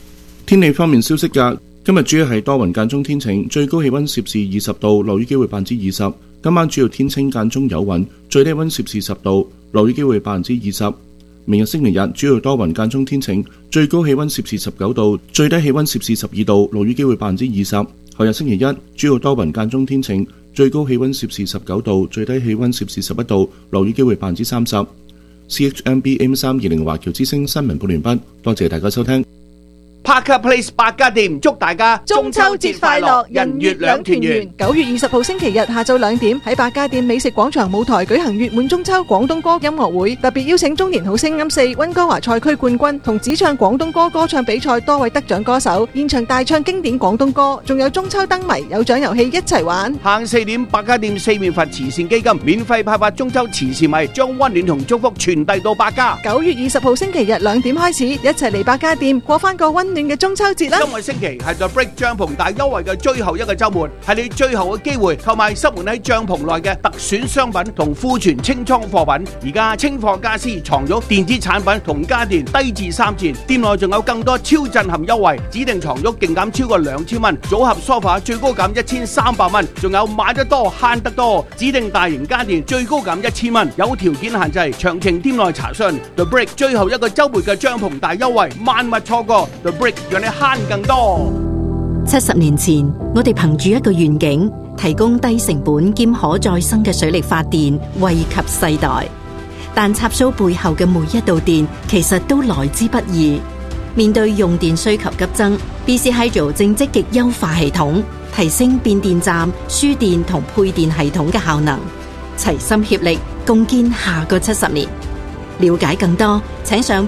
天氣方面消息㗎，今日主要係多雲間中天晴，最高氣溫攝氏20度，落雨機會20%。今晚主要天清間中有雲，最低溫攝氏10度，落雨機會20%。明日星期日主要多雲間中天晴，最高氣溫攝氏19度，最低氣溫攝氏12度，落雨機會20%。後日星期一主要多雲間中天晴，最高氣溫攝氏19度，最低氣溫攝氏11度，落雨機會30%。CHMB AM320 華僑之聲新聞報完畢，多謝大家收聽。 Parker Place 百家店祝大家中秋節快樂，人月兩團圓。 9月20號星期日下晝2點喺百家店美食廣場舞台舉行月滿中秋廣東歌音樂會，特別邀請中年好聲音4溫哥華賽區冠軍同只唱廣東歌歌唱比賽多位得獎歌手，現場大唱經典廣東歌，仲有中秋燈謎有獎遊戲一齊玩。 下午4點，百家店四面佛慈善基金免費派發中秋慈善米，將溫暖同祝福傳遞到百家。 9月20號星期日2點開始，一齊嚟百家店過翻個溫暖嘅中秋節啦！ 今個星期係 The Brick 帳篷大優惠嘅最後一個週末，係你最後嘅機會購買塞滿喺帳篷內嘅特選商品同庫存清倉貨品。而家清貨家私、床褥、電子產品同家電低至3折，店內仲有更多超震撼優惠，指定床褥勁減超過2000蚊，組合 sofa 最高減1300蚊，仲有買得多慳得多，指定大型家電最高減1000蚊，有條件限制，詳情店內查詢。The Brick 最後一個週末嘅帳篷大優惠，萬勿錯過。The Brick 讓你慳更多。 70年前，我哋憑住一個願景，提供低成本兼可再生嘅水力發電，惠及世代。但插蘇背後嘅每一度電，其實都來之不易。面對用電需求急增 ，BC Hydro 正積極優化系統，提升變電站、輸電同配電系統嘅效能，齊心協力，共建下個70年。了解更多，請上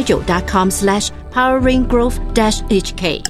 bchydro.com/poweringgrowth-hk。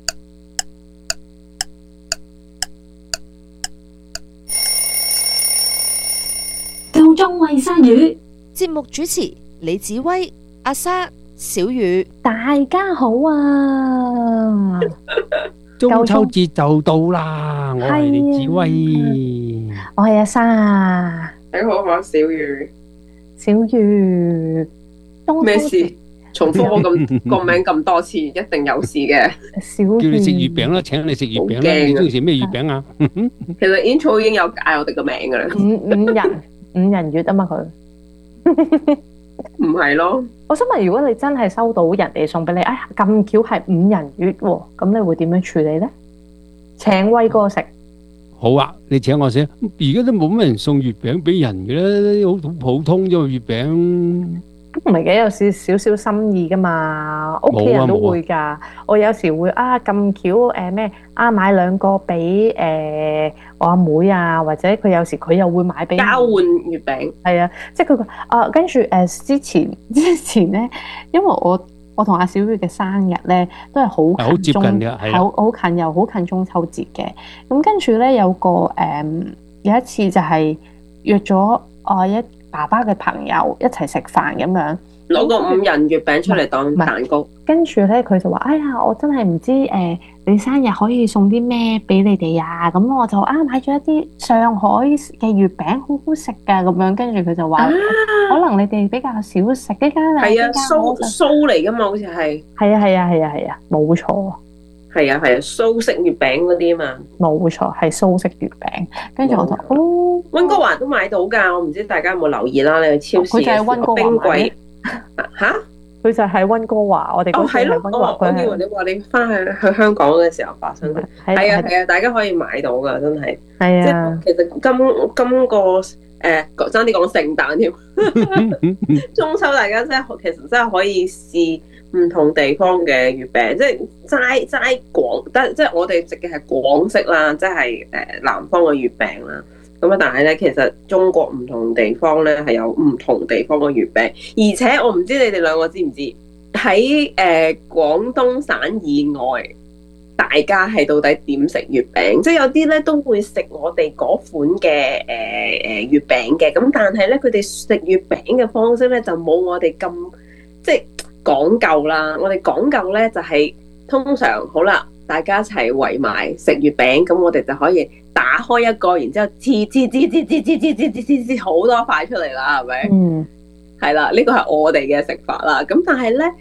夠鐘餵鯊魚，節目主持李子威、阿莎、小雨，大家好啊！ 中秋節就到啦，我係李子威， 我係阿莎， 你好，我係小雨。 小雨， 咩事？重複我咁個名咁多次，一定有事嘅。 小叫你食月餅啦，請你食月餅啦。你中意食咩月餅啊？ 其實 intro 已經有嗌我哋個名噶啦。 五人月啊嘛佢， 唔係咯。 我想問，如果你真係收到人哋送俾你，哎呀咁巧係五人月喎，咁你會點樣處理咧？請威哥食。 好啊，你請我食。而家都冇乜人送月餅俾人嘅啦，好普通啫月餅。 都唔係嘅，有少少心意噶嘛，屋企人都會㗎。我有時會咁巧咩買2個俾我阿妹啊，或者佢有時佢又會買俾交換月餅。 係啊，即係佢跟住之前咧，因為我同阿小月嘅生日咧都係好接近嘅，係好近又好近中秋節嘅。咁跟住咧有一次就係約咗一爸爸嘅朋友一齊食飯咁樣， 攞個5人月餅出嚟當蛋糕。 跟住咧佢就話：哎呀，我真係唔知你生日可以送啲咩俾你哋啊！咁我就買咗一啲上海嘅月餅，好好食㗎咁樣。跟住佢就話：可能你哋比較少食呢間啊。 係啊，酥嚟㗎嘛，好似係。 係啊，冇錯。 係啊，蘇式月餅嗰啲嘛， 冇錯，係蘇式月餅。跟住我就溫哥華都買到㗎，我唔知大家有冇留意啦。你去超市嘅時候，冰櫃嚇， 佢就喺溫哥華。我哋嗰時喺溫哥華。 我以為你話你翻去香港嘅時候發生嘅，係啊，大家可以買到㗎，真係。係啊，其實今個爭啲講聖誕添，中秋大家其實真係可以試唔同地方嘅月餅，即係齋廣，即係我哋食嘅係廣式啦，即係南方嘅月餅啦。咁啊，但係咧，其實中國唔同地方咧係有唔同地方嘅月餅，而且我唔知你哋兩個知唔知喺廣東省以外，大家係到底點食月餅？即係有啲咧都會食我哋嗰款嘅月餅嘅，咁但係咧佢哋食月餅嘅方式咧就冇我哋咁即係講究啦。我哋講究咧就係通常好啦，大家一齊圍埋食月餅，咁我哋就可以打開一個，然之後黐好多塊出嚟啦，係咪？嗯，係啦，呢個係我哋嘅食法啦。咁但係咧，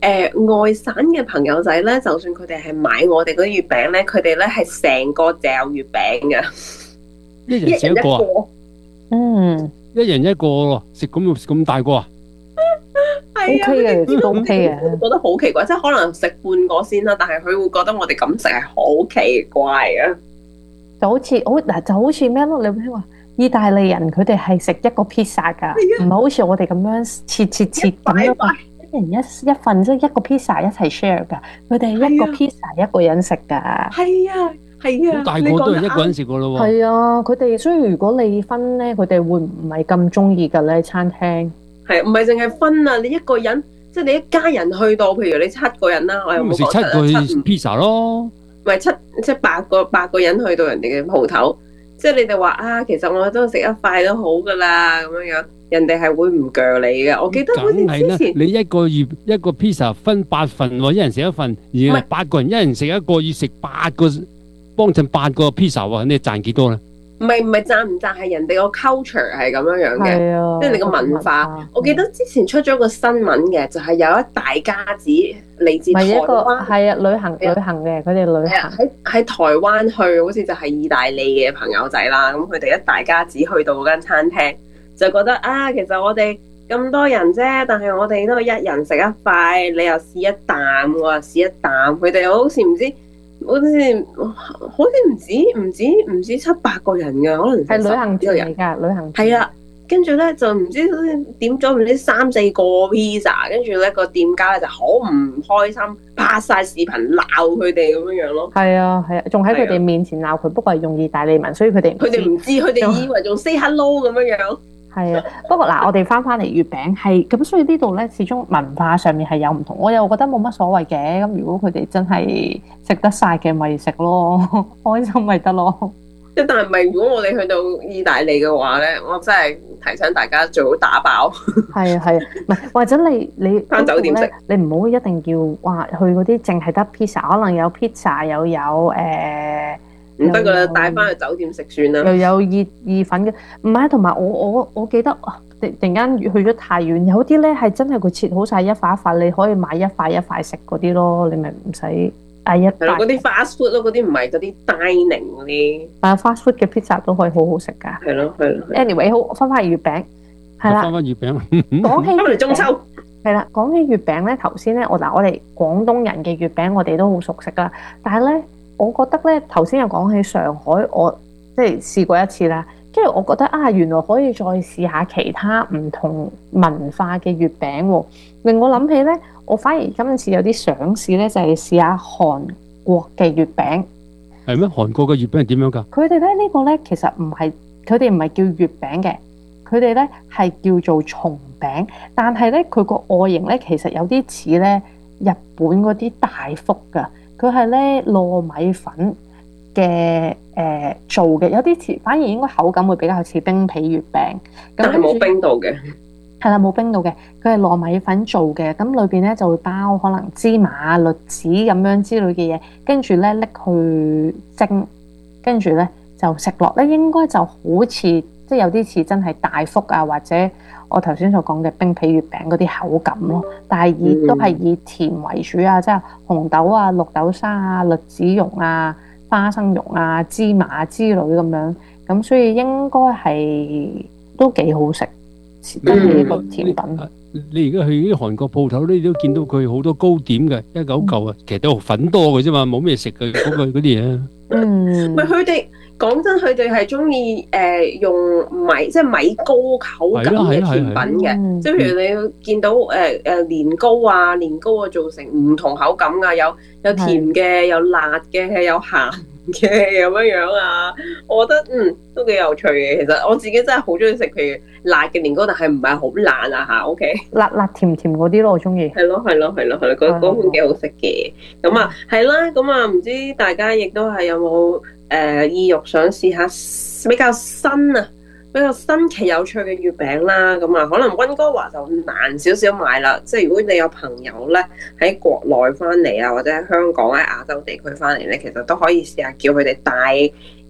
外省嘅朋友仔咧，就算佢哋係買我哋嗰啲月餅咧，佢哋咧係成個嚼月餅嘅， 一人食一個啊？一人一個咯，食咁大個啊？ 係啊 OK 嘅，都 OK 嘅， 覺得好奇怪，即係可能食半個先啦，但係佢會覺得我哋咁食係好奇怪啊！ 就好似咩咯？你唔聽話？意大利人佢哋係食一個 pizza 㗎，唔係好似我哋咁樣切咁樣嘛。一人一份，即係一個 pizza 一齊 share 㗎。佢哋係一個 pizza 一個人食㗎。 係啊，係啊。 好大個都係一個人食㗎咯喎。 係啊，佢哋所以如果你分咧，佢哋會唔係咁中意㗎咧？餐廳係唔係淨係分啊？你一個人，即係你一家人去到，譬如你7個人啦，我又冇講食7個 pizza 咯。 唔係即係8個人去到人哋嘅鋪頭。即係你哋話啊，其實我都食一塊都好噶啦，咁樣樣，人哋係會唔鋸你嘅。我記得好似之前你一個 pizza 分8份喎，一人食一份，而係8個人一人食一個，要食8個幫襯8個 pizza 喎，你賺幾多咧？ 唔係賺唔賺，係人哋個 culture 係咁樣樣嘅，即係你個文化。我記得之前出咗個新聞嘅，就係有一大家子嚟自台灣， 係啊，旅行嘅，佢哋旅行喺台灣去，好似就係意大利嘅朋友仔啦。咁佢哋一大家子去到嗰間餐廳，就覺得啊，其實我哋咁多人啫，但係我哋都係一人食一塊，你又試一啖，我又試一啖，佢哋又好似唔知。好似唔止7-8個人嘅，可能係旅行團嚟㗎，旅行團係啊。跟住咧就唔知點咗唔知3-4個 pizza， 跟住咧個店家咧就好唔開心，拍晒視頻鬧佢哋咁樣樣咯。 係啊，仲喺佢哋面前鬧佢，不過係用意大利文，所以佢哋唔知，佢哋以為仲 say hello 咁樣樣。 係啊，不過嗱，我哋翻嚟月餅係咁，所以呢度咧始終文化上面係有唔同，我又覺得冇乜所謂嘅。咁如果佢哋真係食得晒嘅，咪食咯，開心咪得咯。 但係唔係，如果我哋去到意大利嘅話咧，我真係提醒大家最好打包。係啊，唔係或者你翻酒店食， 你唔好一定要話去嗰啲淨係得 pizza， 可能有 pizza 又有唔得噶啦，帶翻去酒店食算啦。 又有意粉嘅，唔係，同埋我記得突然間去咗太遠，有啲咧係真係佢切好晒一塊一塊，你可以買一塊一塊食嗰啲咯，你咪唔使嗌一塊。係咯，嗰啲 fast food 咯，嗰啲唔係嗰啲 dining 嗰啲。但係 fast food 嘅 pizza 都可以好好食㗎。係咯。Anyway， 好翻返月餅，係啦。翻返月餅。講起嚟中秋。係啦，講起月餅咧，頭先咧我哋廣東人嘅月餅我哋都好熟悉啦，但係咧。我覺得咧，頭先又講起上海，我即係試過一次啦。跟住我覺得啊，原來可以再試下其他唔同文化嘅月餅喎。令我諗起咧，我反而今次有啲想試咧，就係試下韓國嘅月餅。 係咩？韓國嘅月餅係點樣㗎？ 佢哋咧呢個咧其實唔係，佢哋唔係叫月餅嘅，佢哋咧係叫做鬆餅。但係咧佢個外形咧其實有啲似咧日本嗰啲大福㗎。佢係咧糯米粉嘅做嘅，有啲似，反而應該口感會比較似冰皮月餅。 但係冇冰到嘅。 係啦，冇冰到嘅，佢係糯米粉做嘅，咁裏邊咧就會包可能芝麻、栗子咁樣之類嘅嘢，跟住咧拎去蒸，跟住咧就食落咧應該就好似即係有啲似真係大福啊，或者我頭先所講嘅冰皮月餅嗰啲口感咯，但係都係以甜為主啊，即係紅豆啊、綠豆沙啊、栗子蓉啊、花生蓉啊、芝麻之類咁樣，咁所以應該係都幾好食，呢個甜品。 你而家去啲韓國鋪頭，你都見到佢好多糕點嘅，一嚿啊，其實都粉多嘅啫嘛，冇咩食嘅嗰啲嘢。 唔係佢哋。講真，佢哋係中意用米，即係米糕口感嘅甜品嘅，即係譬如你見到年糕啊做成唔同口感㗎，有甜嘅，有辣嘅，有鹹嘅咁樣啊，我覺得都幾有趣嘅。其實我自己真係好中意食譬如辣嘅年糕，但係唔係好辣啊嚇。OK， 辣甜嗰啲咯，我中意。係咯，嗰款幾好食嘅。咁啊係啦，咁啊唔知大家亦都係有冇？意欲想試下比較新奇有趣嘅月餅啦，咁啊可能溫哥華就難少少買啦。即係如果你有朋友咧喺國內翻嚟啊，或者喺香港喺亞洲地區翻嚟咧，其實都可以試下叫佢哋帶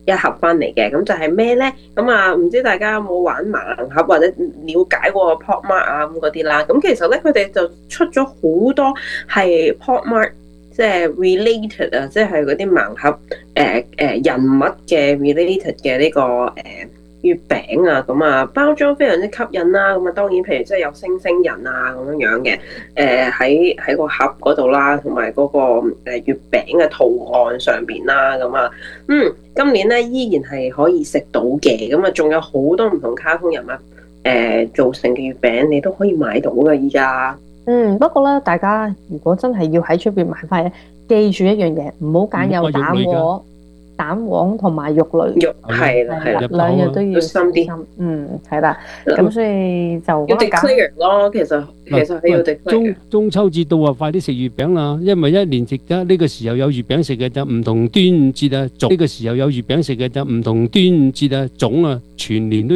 一盒翻嚟嘅。咁就係咩咧？咁啊，唔知大家有冇玩盲盒或者了解過 Pop Mart 啊咁嗰啲啦？咁其實咧，佢哋就出咗好多係 Pop Mart 即係 related 啊，即係嗰啲盲盒人物嘅 related 嘅呢個月餅啊，咁啊包裝非常之吸引啦。咁啊當然譬如即係有星星人啊咁樣嘅喺個盒嗰度啦，同埋嗰個月餅嘅圖案上邊啦。咁啊今年咧依然係可以食到嘅。咁啊仲有好多唔同卡通人物做成嘅月餅，你都可以買到㗎依家。 不過咧，大家如果真係要喺出邊買翻咧，記住一樣嘢，唔好揀有蛋黃同埋肉類， 係啦， 兩樣都要小心。係啦，咁所以就要 declare 咯。其實係要 declare。 中秋節到啊，快啲食月餅啦！因為一年食得呢個時候有月餅食嘅就唔同端午節啊，呢個時候有月餅食嘅就唔同端午節啊，粽啊，全年都。